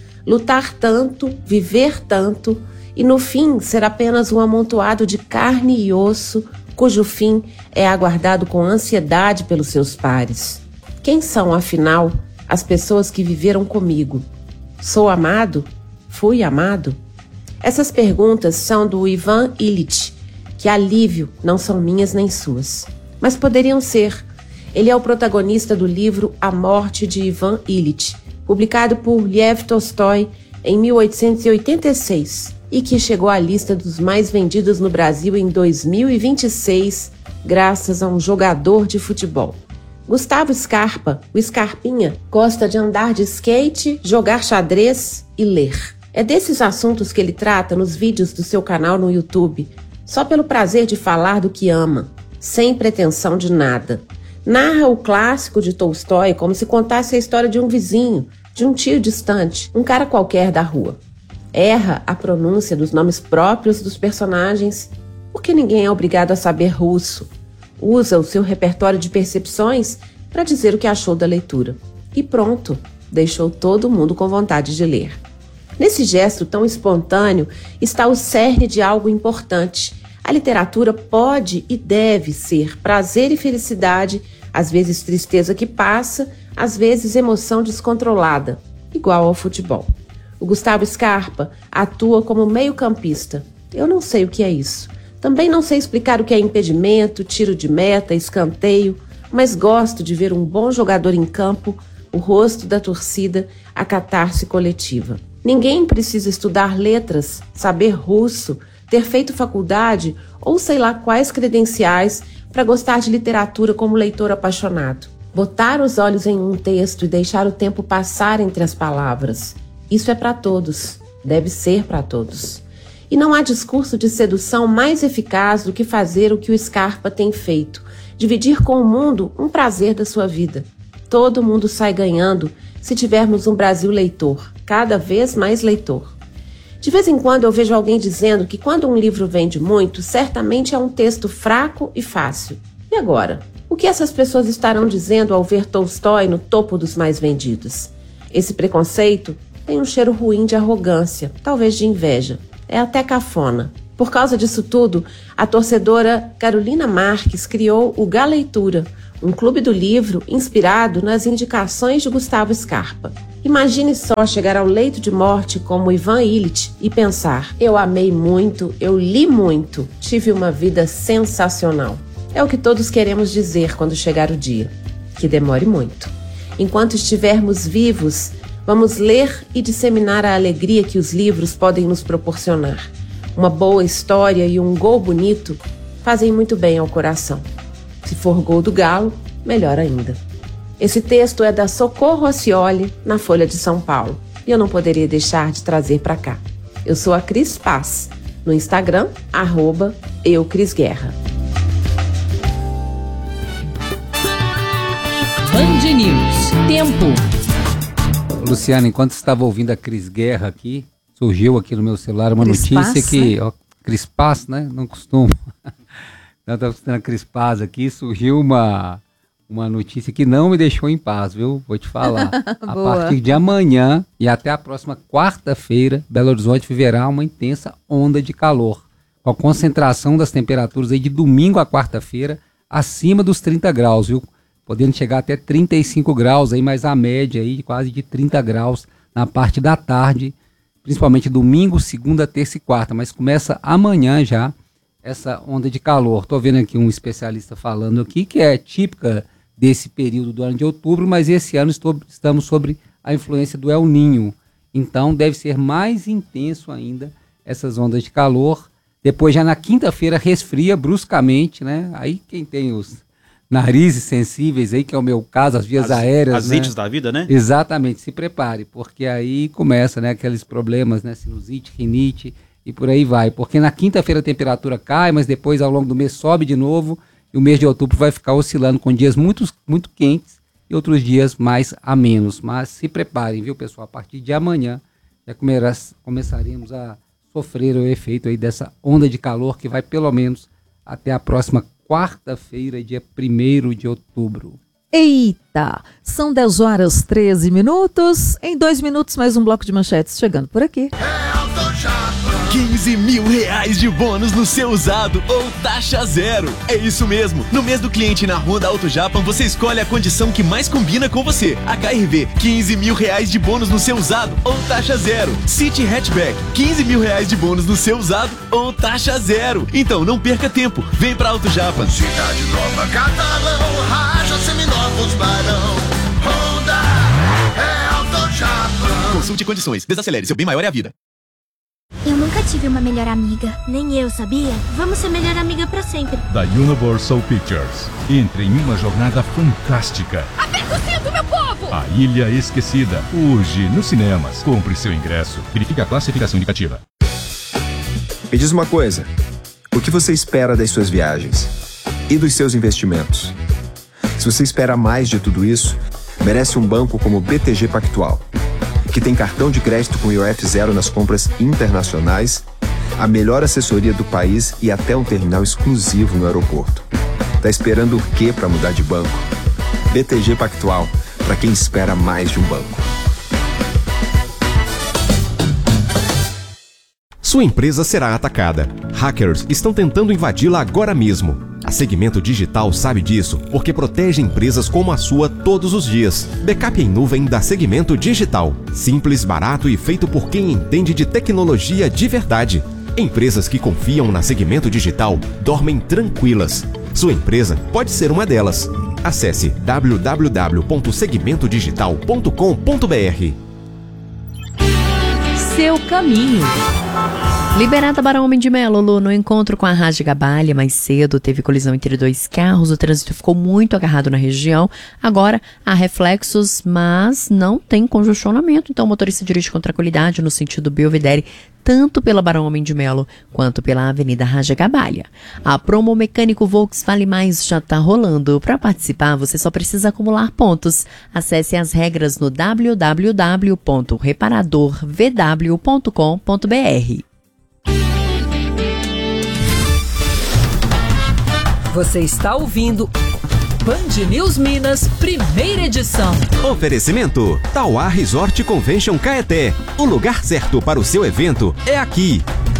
Lutar tanto, viver tanto e no fim ser apenas um amontoado de carne e osso cujo fim é aguardado com ansiedade pelos seus pares. Quem são, afinal, as pessoas que viveram comigo? Sou amado? Fui amado? Essas perguntas são do Ivan Illich, que alívio não são minhas nem suas. Mas poderiam ser. Ele é o protagonista do livro A Morte de Ivan Illich, publicado por Lev Tolstói em mil oitocentos e oitenta e seis e que chegou à lista dos mais vendidos no Brasil em dois mil e vinte e seis, graças a um jogador de futebol. Gustavo Scarpa, o Scarpinha, gosta de andar de skate, jogar xadrez e ler. É desses assuntos que ele trata nos vídeos do seu canal no YouTube, só pelo prazer de falar do que ama, sem pretensão de nada. Narra o clássico de Tolstói como se contasse a história de um vizinho, de um tio distante, um cara qualquer da rua. Erra a pronúncia dos nomes próprios dos personagens, porque ninguém é obrigado a saber russo. Usa o seu repertório de percepções para dizer o que achou da leitura. E pronto, deixou todo mundo com vontade de ler. Nesse gesto tão espontâneo está o cerne de algo importante. A literatura pode e deve ser prazer e felicidade, às vezes tristeza que passa, às vezes emoção descontrolada, igual ao futebol. O Gustavo Scarpa atua como meio-campista. Eu não sei o que é isso. Também não sei explicar o que é impedimento, tiro de meta, escanteio, mas gosto de ver um bom jogador em campo, o rosto da torcida, a catarse coletiva. Ninguém precisa estudar letras, saber russo, ter feito faculdade ou sei lá quais credenciais para gostar de literatura como leitor apaixonado. Botar os olhos em um texto e deixar o tempo passar entre as palavras. Isso é para todos, deve ser para todos. E não há discurso de sedução mais eficaz do que fazer o que o Scarpa tem feito, dividir com o mundo um prazer da sua vida. Todo mundo sai ganhando se tivermos um Brasil leitor, cada vez mais leitor. De vez em quando eu vejo alguém dizendo que quando um livro vende muito, certamente é um texto fraco e fácil. E agora? O que essas pessoas estarão dizendo ao ver Tolstói no topo dos mais vendidos? Esse preconceito tem um cheiro ruim de arrogância, talvez de inveja. É até cafona. Por causa disso tudo, a torcedora Carolina Marques criou o Galeitura, um clube do livro inspirado nas indicações de Gustavo Scarpa. Imagine só chegar ao leito de morte como Ivan Illich e pensar: eu amei muito, eu li muito, tive uma vida sensacional. É o que todos queremos dizer quando chegar o dia. Que demore muito. Enquanto estivermos vivos, vamos ler e disseminar a alegria que os livros podem nos proporcionar. Uma boa história e um gol bonito fazem muito bem ao coração. Se for gol do Galo, melhor ainda. Esse texto é da Socorro Acioli, na Folha de São Paulo, e eu não poderia deixar de trazer para cá. Eu sou a Cris Paz, no Instagram, arroba eucrisguerra. Band News. Tempo. Luciana, enquanto estava ouvindo a Cris Guerra aqui, surgiu aqui no meu celular uma Cris notícia Paz, que... né? Ó, Cris Paz, né? Não costumo. Eu estava assistindo a Cris Paz aqui, surgiu uma, uma notícia que não me deixou em paz, viu? Vou te falar. A partir de amanhã e até a próxima quarta-feira, Belo Horizonte viverá uma intensa onda de calor, com a concentração das temperaturas aí de domingo a quarta-feira acima dos trinta graus, viu? Podendo chegar até trinta e cinco graus, aí, mas a média aí quase de trinta graus na parte da tarde, principalmente domingo, segunda, terça e quarta, mas começa amanhã já essa onda de calor. Estou vendo aqui um especialista falando aqui que é típica desse período do ano de outubro, mas esse ano estou, estamos sobre a influência do El Ninho, então deve ser mais intenso ainda essas ondas de calor. Depois já na quinta-feira resfria bruscamente, né? Aí quem tem os narizes sensíveis aí, que é o meu caso, as vias as, aéreas, as né? ites da vida, né? Exatamente, se prepare, porque aí começa, né, aqueles problemas, né, sinusite, rinite e por aí vai, porque na quinta-feira a temperatura cai, mas depois ao longo do mês sobe de novo e o mês de outubro vai ficar oscilando com dias muito, muito quentes e outros dias mais a menos, mas se preparem, viu, pessoal, a partir de amanhã já começaremos a sofrer o efeito aí dessa onda de calor que vai pelo menos até a próxima quarta-feira, dia primeiro de outubro. Eita! São dez horas e treze minutos. Em dois minutos, mais um bloco de manchetes chegando por aqui. quinze mil reais de bônus no seu usado ou taxa zero. É isso mesmo. No mês do cliente na Honda Auto Japan, você escolhe a condição que mais combina com você. H R V, quinze mil reais de bônus no seu usado ou taxa zero. City Hatchback, quinze mil reais de bônus no seu usado ou taxa zero. Então não perca tempo. Vem pra Auto Japan. Cidade Nova, Catalão, Raja, Seminovos, Barão. Honda é Auto Japan. Consulte condições. Desacelere. Seu bem maior é a vida. Eu nunca tive uma melhor amiga. Nem eu, sabia? Vamos ser melhor amiga pra sempre. Da Universal Pictures. Entre em uma jornada fantástica. Aperta o cinto, meu povo! A Ilha Esquecida. Hoje, nos cinemas. Compre seu ingresso. Verifique a classificação indicativa. Me diz uma coisa. O que você espera das suas viagens? E dos seus investimentos? Se você espera mais de tudo isso, merece um banco como o B T G Pactual, que tem cartão de crédito com I O F zero nas compras internacionais, a melhor assessoria do país e até um terminal exclusivo no aeroporto. Tá esperando o quê para mudar de banco? B T G Pactual, para quem espera mais de um banco. Sua empresa será atacada. Hackers estão tentando invadi-la agora mesmo. A Segmento Digital sabe disso porque protege empresas como a sua todos os dias. Backup em nuvem da Segmento Digital. Simples, barato e feito por quem entende de tecnologia de verdade. Empresas que confiam na Segmento Digital dormem tranquilas. Sua empresa pode ser uma delas. Acesse w w w ponto segmento digital ponto com ponto b r. seu caminho. Liberada Barão Homem de Melo, Lu, no encontro com a Rádio Gabalha, mais cedo teve colisão entre dois carros, o trânsito ficou muito agarrado na região. Agora há reflexos, mas não tem congestionamento, então o motorista dirige com tranquilidade no sentido Belvedere, tanto pela Barão Homem de Melo quanto pela Avenida Rádio Gabalha. A promo Mecânico Volks Vale Mais já está rolando. Para participar, você só precisa acumular pontos. Acesse as regras no w w w ponto reparador v w ponto com ponto b r. Você está ouvindo Band News Minas, primeira edição. Oferecimento Tauá Resort Convention Caeté. O lugar certo para o seu evento é aqui.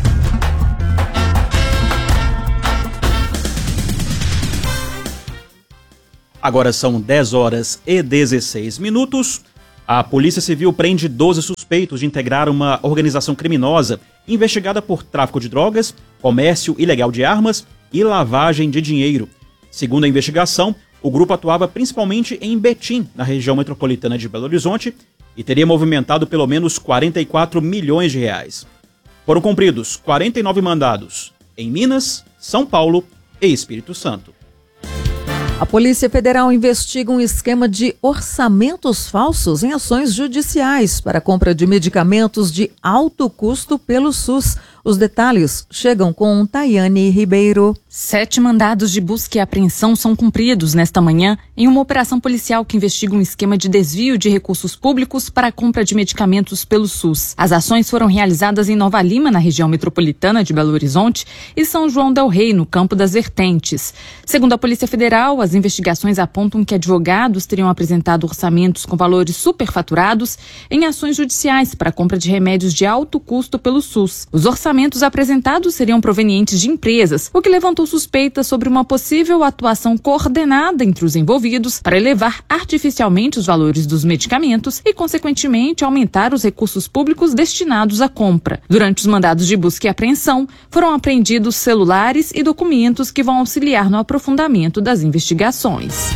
Agora são dez horas e dezesseis minutos. A Polícia Civil prende doze suspeitos de integrar uma organização criminosa investigada por tráfico de drogas, comércio ilegal de armas e lavagem de dinheiro. Segundo a investigação, o grupo atuava principalmente em Betim, na região metropolitana de Belo Horizonte, e teria movimentado pelo menos quarenta e quatro milhões de reais. Foram cumpridos quarenta e nove mandados em Minas, São Paulo e Espírito Santo. A Polícia Federal investiga um esquema de orçamentos falsos em ações judiciais para a compra de medicamentos de alto custo pelo SUS. Os detalhes chegam com Tayane Ribeiro. Sete mandados de busca e apreensão são cumpridos nesta manhã em uma operação policial que investiga um esquema de desvio de recursos públicos para a compra de medicamentos pelo SUS. As ações foram realizadas em Nova Lima, na região metropolitana de Belo Horizonte, e São João del Rei, no Campo das Vertentes. Segundo a Polícia Federal, as investigações apontam que advogados teriam apresentado orçamentos com valores superfaturados em ações judiciais para a compra de remédios de alto custo pelo SUS. Os orçamentos Os apresentados seriam provenientes de empresas, o que levantou suspeitas sobre uma possível atuação coordenada entre os envolvidos para elevar artificialmente os valores dos medicamentos e, consequentemente, aumentar os recursos públicos destinados à compra. Durante os mandados de busca e apreensão, foram apreendidos celulares e documentos que vão auxiliar no aprofundamento das investigações.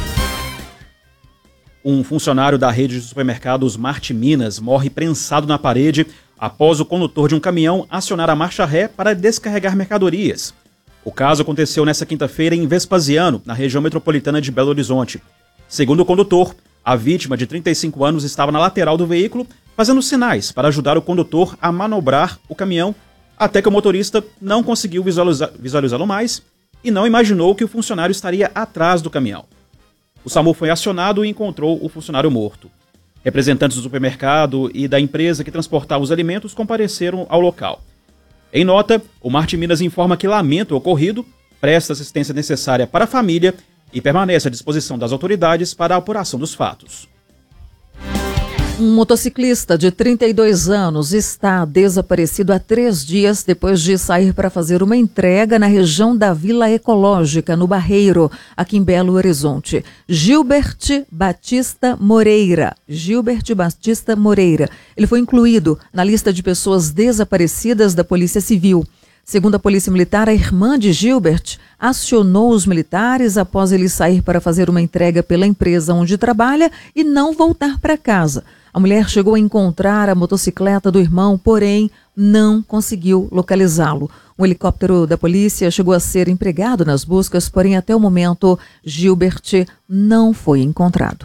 Um funcionário da rede de supermercados Marte Minas morre prensado na parede após o condutor de um caminhão acionar a marcha ré para descarregar mercadorias. O caso aconteceu nesta quinta-feira em Vespasiano, na região metropolitana de Belo Horizonte. Segundo o condutor, a vítima de trinta e cinco anos estava na lateral do veículo, fazendo sinais para ajudar o condutor a manobrar o caminhão, até que o motorista não conseguiu visualizar, visualizá-lo mais e não imaginou que o funcionário estaria atrás do caminhão. O SAMU foi acionado e encontrou o funcionário morto. Representantes do supermercado e da empresa que transportava os alimentos compareceram ao local. Em nota, o Marte Minas informa que lamenta o ocorrido, presta assistência necessária para a família e permanece à disposição das autoridades para a apuração dos fatos. Um motociclista de trinta e dois anos está desaparecido há três dias depois de sair para fazer uma entrega na região da Vila Ecológica, no Barreiro, aqui em Belo Horizonte. Gilbert Batista Moreira. Gilbert Batista Moreira. Ele foi incluído na lista de pessoas desaparecidas da Polícia Civil. Segundo a Polícia Militar, a irmã de Gilbert acionou os militares após ele sair para fazer uma entrega pela empresa onde trabalha e não voltar para casa. A mulher chegou a encontrar a motocicleta do irmão, porém não conseguiu localizá-lo. Um helicóptero da polícia chegou a ser empregado nas buscas, porém até o momento Gilbert não foi encontrado.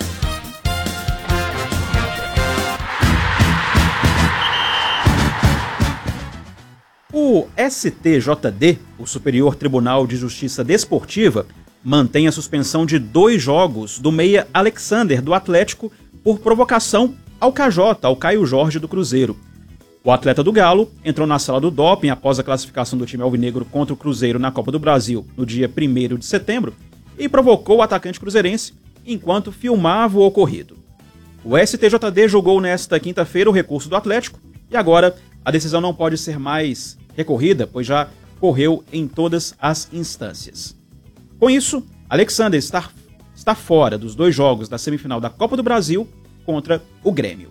O S T J D, o Superior Tribunal de Justiça Desportiva, mantém a suspensão de dois jogos do meia Alexander, do Atlético, por provocação ao K J, ao Caio Jorge, do Cruzeiro. O atleta do Galo entrou na sala do doping após a classificação do time alvinegro contra o Cruzeiro na Copa do Brasil no dia primeiro de setembro e provocou o atacante cruzeirense enquanto filmava o ocorrido. O S T J D julgou nesta quinta-feira o recurso do Atlético e agora a decisão não pode ser mais recorrida, pois já correu em todas as instâncias. Com isso, Alexander está, está fora dos dois jogos da semifinal da Copa do Brasil contra o Grêmio.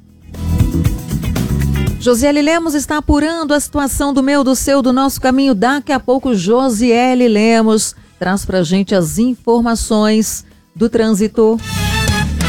Josiele Lemos está apurando a situação do meu, do seu, do nosso caminho. Daqui a pouco, Josiele Lemos traz pra gente as informações do trânsito.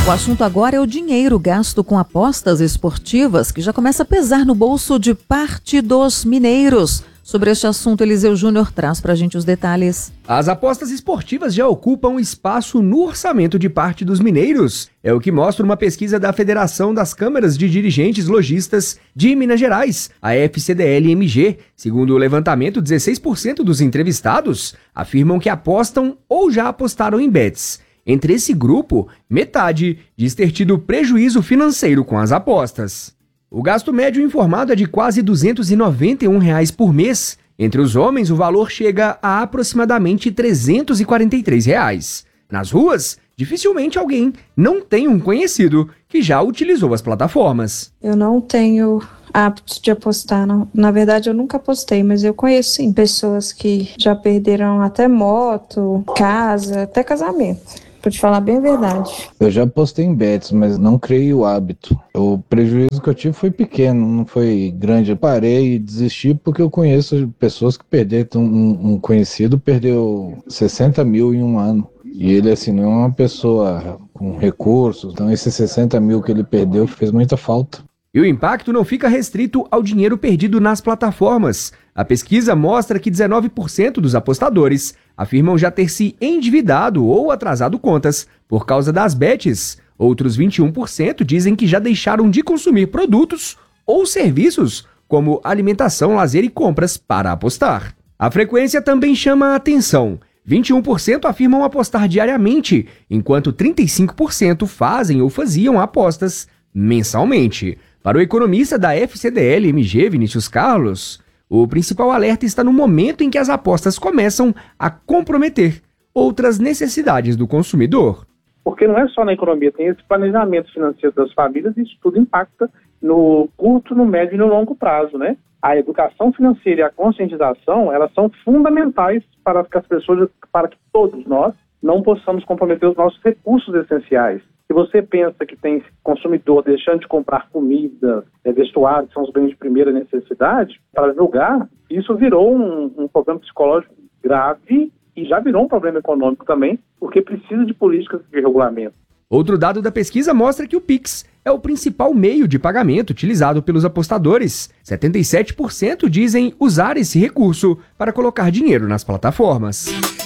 O assunto agora é o dinheiro gasto com apostas esportivas, que já começa a pesar no bolso de parte dos mineiros. Sobre este assunto, Eliseu Júnior traz pra gente os detalhes. As apostas esportivas já ocupam espaço no orçamento de parte dos mineiros. É o que mostra uma pesquisa da Federação das Câmaras de Dirigentes Lojistas de Minas Gerais, a F C D L M G. Segundo o levantamento, dezesseis por cento dos entrevistados afirmam que apostam ou já apostaram em bets. Entre esse grupo, metade diz ter tido prejuízo financeiro com as apostas. O gasto médio informado é de quase duzentos e noventa e um reais por mês. Entre os homens, o valor chega a aproximadamente trezentos e quarenta e três reais. Nas ruas, dificilmente alguém não tem um conhecido que já utilizou as plataformas. Eu não tenho hábito de apostar, não. Na verdade, eu nunca apostei, mas eu conheço sim pessoas que já perderam até moto, casa, até casamento. Pra te falar bem a verdade. Eu já apostei em bets, mas não criei o hábito. O prejuízo que eu tive foi pequeno, não foi grande. Eu parei e desisti porque eu conheço pessoas que perderam. Um, um conhecido perdeu sessenta mil em um ano. E ele, assim, não é uma pessoa com recursos. Então, esses sessenta mil que ele perdeu fez muita falta. E o impacto não fica restrito ao dinheiro perdido nas plataformas. A pesquisa mostra que dezenove por cento dos apostadores afirmam já ter se endividado ou atrasado contas por causa das bets. Outros vinte e um por cento dizem que já deixaram de consumir produtos ou serviços como alimentação, lazer e compras para apostar. A frequência também chama a atenção. vinte e um por cento afirmam apostar diariamente, enquanto trinta e cinco por cento fazem ou faziam apostas mensalmente. Para o economista da F C D L M G, Vinícius Carlos, o principal alerta está no momento em que as apostas começam a comprometer outras necessidades do consumidor. Porque não é só na economia, tem esse planejamento financeiro das famílias e isso tudo impacta no curto, no médio e no longo prazo, né? A educação financeira e a conscientização, elas são fundamentais para que as pessoas, para que todos nós não possamos comprometer os nossos recursos essenciais. Se você pensa que tem consumidor deixando de comprar comida, é, vestuário, que são os bens de primeira necessidade, para julgar, isso virou um, um problema psicológico grave e já virou um problema econômico também, porque precisa de políticas de regulamento. Outro dado da pesquisa mostra que o Pix é o principal meio de pagamento utilizado pelos apostadores. setenta e sete por cento dizem usar esse recurso para colocar dinheiro nas plataformas.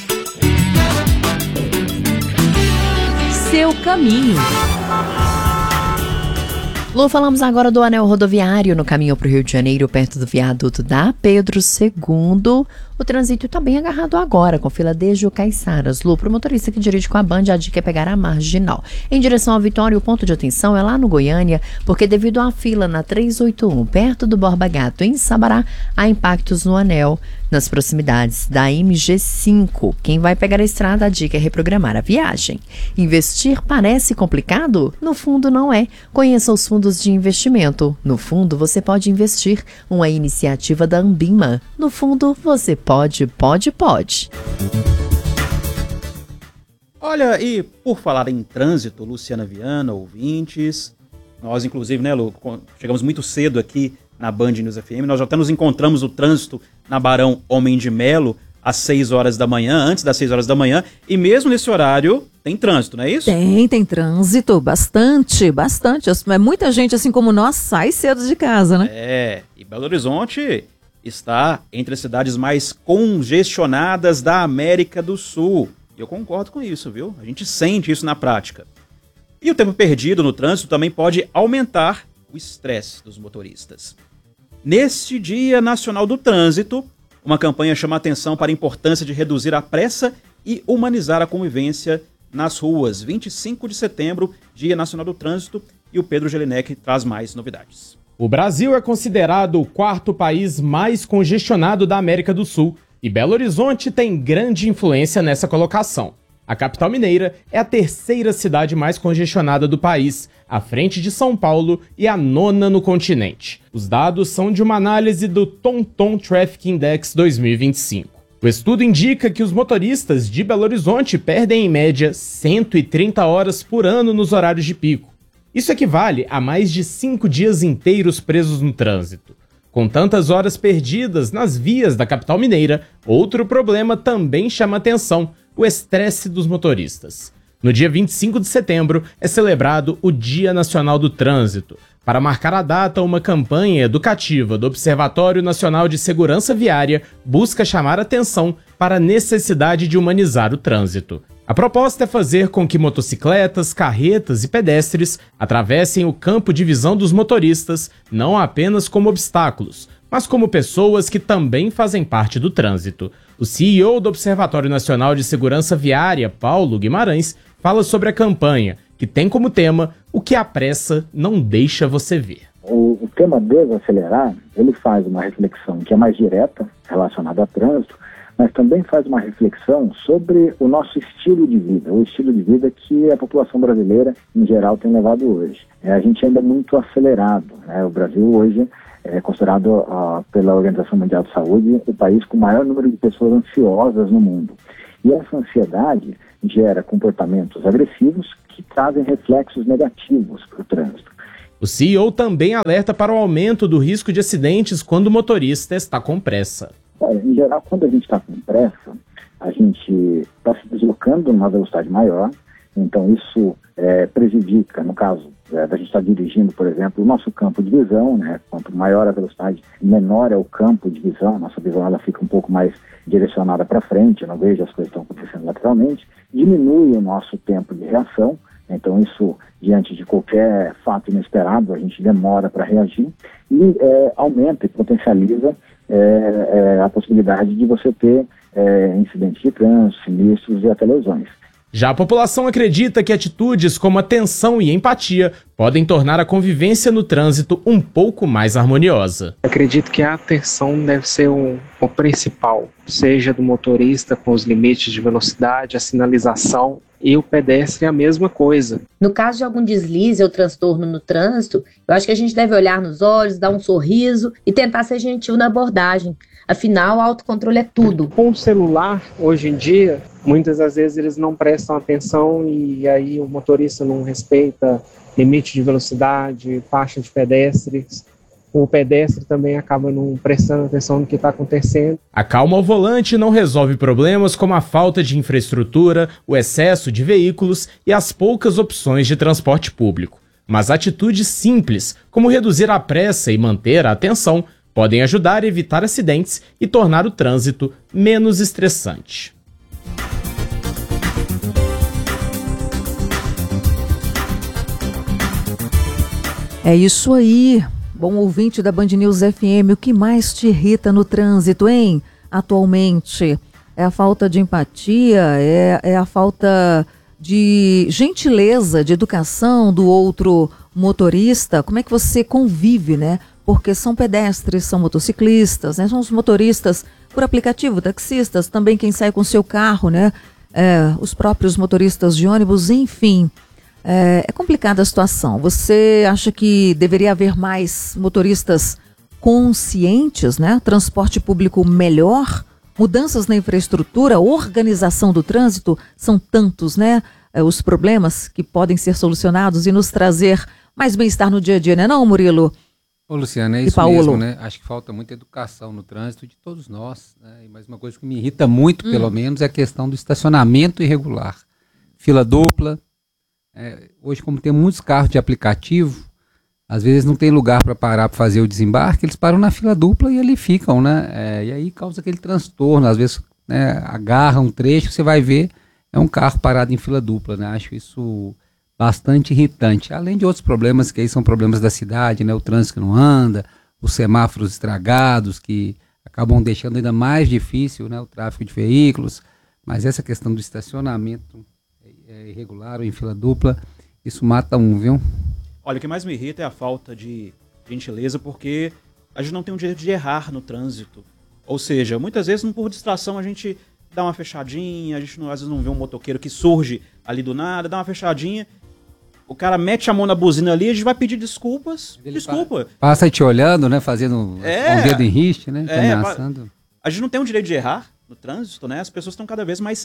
Seu caminho. Lu, falamos agora do anel rodoviário no caminho para o Rio de Janeiro, perto do viaduto da Pedro segundo. O trânsito está bem agarrado agora, com fila desde o Caiçaras. Lu, para o motorista que dirige com a Band, a dica é pegar a marginal. Em direção ao Vitória, o ponto de atenção é lá no Goiânia, porque devido à fila na trezentos e oitenta e um, perto do Borba Gato, em Sabará, há impactos no anel, nas proximidades da M G cinco. Quem vai pegar a estrada, a dica é reprogramar a viagem. Investir parece complicado? No fundo, não é. Conheça os fundos de investimento. No fundo, você pode investir. Uma iniciativa da Ambima. No fundo, você pode, pode, pode. Olha, e por falar em trânsito, Luciana Viana, ouvintes, nós inclusive, né, Lu, chegamos muito cedo aqui na Band News F M, nós já até nos encontramos no trânsito na Barão Homem de Melo às seis horas da manhã, antes das seis horas da manhã, e mesmo nesse horário tem trânsito, não é isso? Tem, tem trânsito, bastante, bastante. Muita gente, assim como nós, sai cedo de casa, né? É, e Belo Horizonte está entre as cidades mais congestionadas da América do Sul. E eu concordo com isso, viu? A gente sente isso na prática. E o tempo perdido no trânsito também pode aumentar o estresse dos motoristas. Neste Dia Nacional do Trânsito, uma campanha chama a atenção para a importância de reduzir a pressa e humanizar a convivência nas ruas. vinte e cinco de setembro, Dia Nacional do Trânsito, e o Pedro Jelinek traz mais novidades. O Brasil é considerado o quarto país mais congestionado da América do Sul e Belo Horizonte tem grande influência nessa colocação. A capital mineira é a terceira cidade mais congestionada do país, à frente de São Paulo, e a nona no continente. Os dados são de uma análise do TomTom Traffic Index dois mil e vinte e cinco. O estudo indica que os motoristas de Belo Horizonte perdem em média cento e trinta horas por ano nos horários de pico. Isso equivale a mais de cinco dias inteiros presos no trânsito. Com tantas horas perdidas nas vias da capital mineira, outro problema também chama atenção: o estresse dos motoristas. No dia vinte e cinco de setembro é celebrado o Dia Nacional do Trânsito. Para marcar a data, uma campanha educativa do Observatório Nacional de Segurança Viária busca chamar atenção para a necessidade de humanizar o trânsito. A proposta é fazer com que motocicletas, carretas e pedestres atravessem o campo de visão dos motoristas não apenas como obstáculos, mas como pessoas que também fazem parte do trânsito. O C E O do Observatório Nacional de Segurança Viária, Paulo Guimarães, fala sobre a campanha, que tem como tema o que a pressa não deixa você ver. O, o tema Desacelerar, ele faz uma reflexão que é mais direta, relacionada a trânsito, mas também faz uma reflexão sobre o nosso estilo de vida, o estilo de vida que a população brasileira, em geral, tem levado hoje. É, a gente ainda é muito acelerado, né? O Brasil hoje é considerado uh, pela Organização Mundial de Saúde o país com o maior número de pessoas ansiosas no mundo. E essa ansiedade gera comportamentos agressivos que trazem reflexos negativos para o trânsito. O C E O também alerta para o aumento do risco de acidentes quando o motorista está com pressa. Olha, em geral, quando a gente está com pressa, a gente está se deslocando numa velocidade maior, então isso é, prejudica, no caso é, da gente estar tá dirigindo, por exemplo, o nosso campo de visão, né? Quanto maior a velocidade, menor é o campo de visão, nossa visão ela fica um pouco mais direcionada para frente, eu não vejo as coisas que estão acontecendo lateralmente, diminui o nosso tempo de reação, então isso, diante de qualquer fato inesperado, a gente demora para reagir e é, aumenta e potencializa é, é, a possibilidade de você ter é, incidentes de trânsito, sinistros e até lesões. Já a população acredita que atitudes como atenção e empatia podem tornar a convivência no trânsito um pouco mais harmoniosa. Acredito que a atenção deve ser o, o principal, seja do motorista com os limites de velocidade, a sinalização, e o pedestre é a mesma coisa. No caso de algum deslize ou transtorno no trânsito, eu acho que a gente deve olhar nos olhos, dar um sorriso e tentar ser gentil na abordagem. Afinal, o autocontrole é tudo. Com o celular, hoje em dia, muitas das vezes eles não prestam atenção e aí o motorista não respeita limite de velocidade, faixa de pedestres. O pedestre também acaba não prestando atenção no que está acontecendo. A calma ao volante não resolve problemas como a falta de infraestrutura, o excesso de veículos e as poucas opções de transporte público. Mas atitudes simples, como reduzir a pressa e manter a atenção, podem ajudar a evitar acidentes e tornar o trânsito menos estressante. É isso aí. Bom ouvinte da Band News F M, o que mais te irrita no trânsito, hein? Atualmente, é a falta de empatia, é, é a falta de gentileza, de educação do outro motorista. Como é que você convive, né? Porque são pedestres, são motociclistas, né? São os motoristas por aplicativo, taxistas, também quem sai com seu carro, né? É, os próprios motoristas de ônibus, enfim. É, é complicada a situação. Você acha que deveria haver mais motoristas conscientes, né? Transporte público melhor, mudanças na infraestrutura, organização do trânsito, são tantos, né? É, os problemas que podem ser solucionados e nos trazer mais bem-estar no dia a dia, né, não, Murilo? Ô, Luciana, é isso mesmo, né? Acho que falta muita educação no trânsito de todos nós, né? Mas uma coisa que me irrita muito, hum. pelo menos, é a questão do estacionamento irregular. Fila dupla. É, hoje, como tem muitos carros de aplicativo, às vezes não tem lugar para parar para fazer o desembarque, eles param na fila dupla e ali ficam, né? É, e aí causa aquele transtorno, às vezes, né, agarra um trecho, você vai ver, é um carro parado em fila dupla, né? Acho isso bastante irritante, além de outros problemas que aí são problemas da cidade, né? O trânsito que não anda, os semáforos estragados que acabam deixando ainda mais difícil, né, o tráfego de veículos, mas essa questão do estacionamento é irregular ou em fila dupla, isso mata um, viu? Olha, o que mais me irrita é a falta de gentileza, porque a gente não tem o direito de errar no trânsito. Ou seja, muitas vezes, por distração, a gente dá uma fechadinha, a gente não, às vezes não vê um motoqueiro que surge ali do nada, dá uma fechadinha, o cara mete a mão na buzina ali, a gente vai pedir desculpas, Ele desculpa. Passa te olhando, né, fazendo é, um dedo em riste, né, é, ameaçando. A gente não tem o direito de errar no trânsito, né, as pessoas estão cada vez mais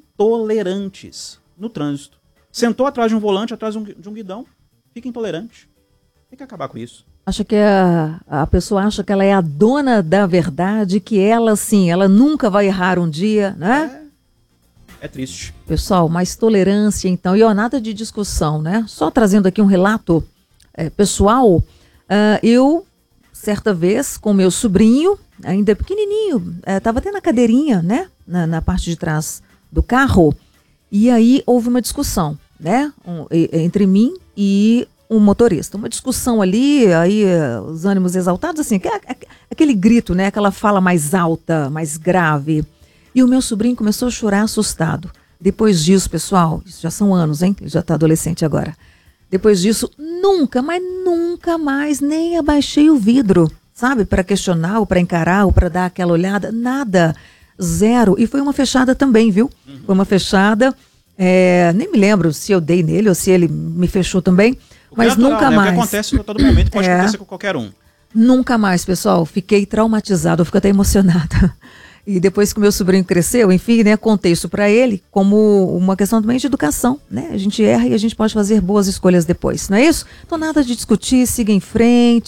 intolerantes no trânsito. Sentou atrás de um volante, atrás de um, de um guidão, fica intolerante. Tem que acabar com isso. Acha que a, a pessoa acha que ela é a dona da verdade, que ela, sim, ela nunca vai errar um dia, né? É triste. Pessoal, mais tolerância então, e ó, nada de discussão, né? Só trazendo aqui um relato é, pessoal, uh, eu, certa vez, com meu sobrinho, ainda pequenininho, estava até na cadeirinha, né? Na, na parte de trás do carro, e aí houve uma discussão, né? Um, entre mim e um motorista. Uma discussão ali, aí os ânimos exaltados, assim, aquele grito, né? Aquela fala mais alta, mais grave. E o meu sobrinho começou a chorar assustado. Depois disso, pessoal, isso já são anos, hein? Ele já está adolescente agora. Depois disso, nunca, mas nunca mais nem abaixei o vidro, sabe? Para questionar, ou para encarar, ou para dar aquela olhada, nada. Zero. E foi uma fechada também, viu? Uhum. Foi uma fechada, é, nem me lembro se eu dei nele ou se ele me fechou também, o mas natural, nunca né? mais. O que acontece a todo momento pode é, acontecer com qualquer um. Nunca mais, pessoal. Fiquei traumatizada, eu fico até emocionada. E depois que o meu sobrinho cresceu, enfim, né, contei isso para ele como uma questão também de educação, né? A gente erra e a gente pode fazer boas escolhas depois, não é isso? Então nada de discutir, siga em frente.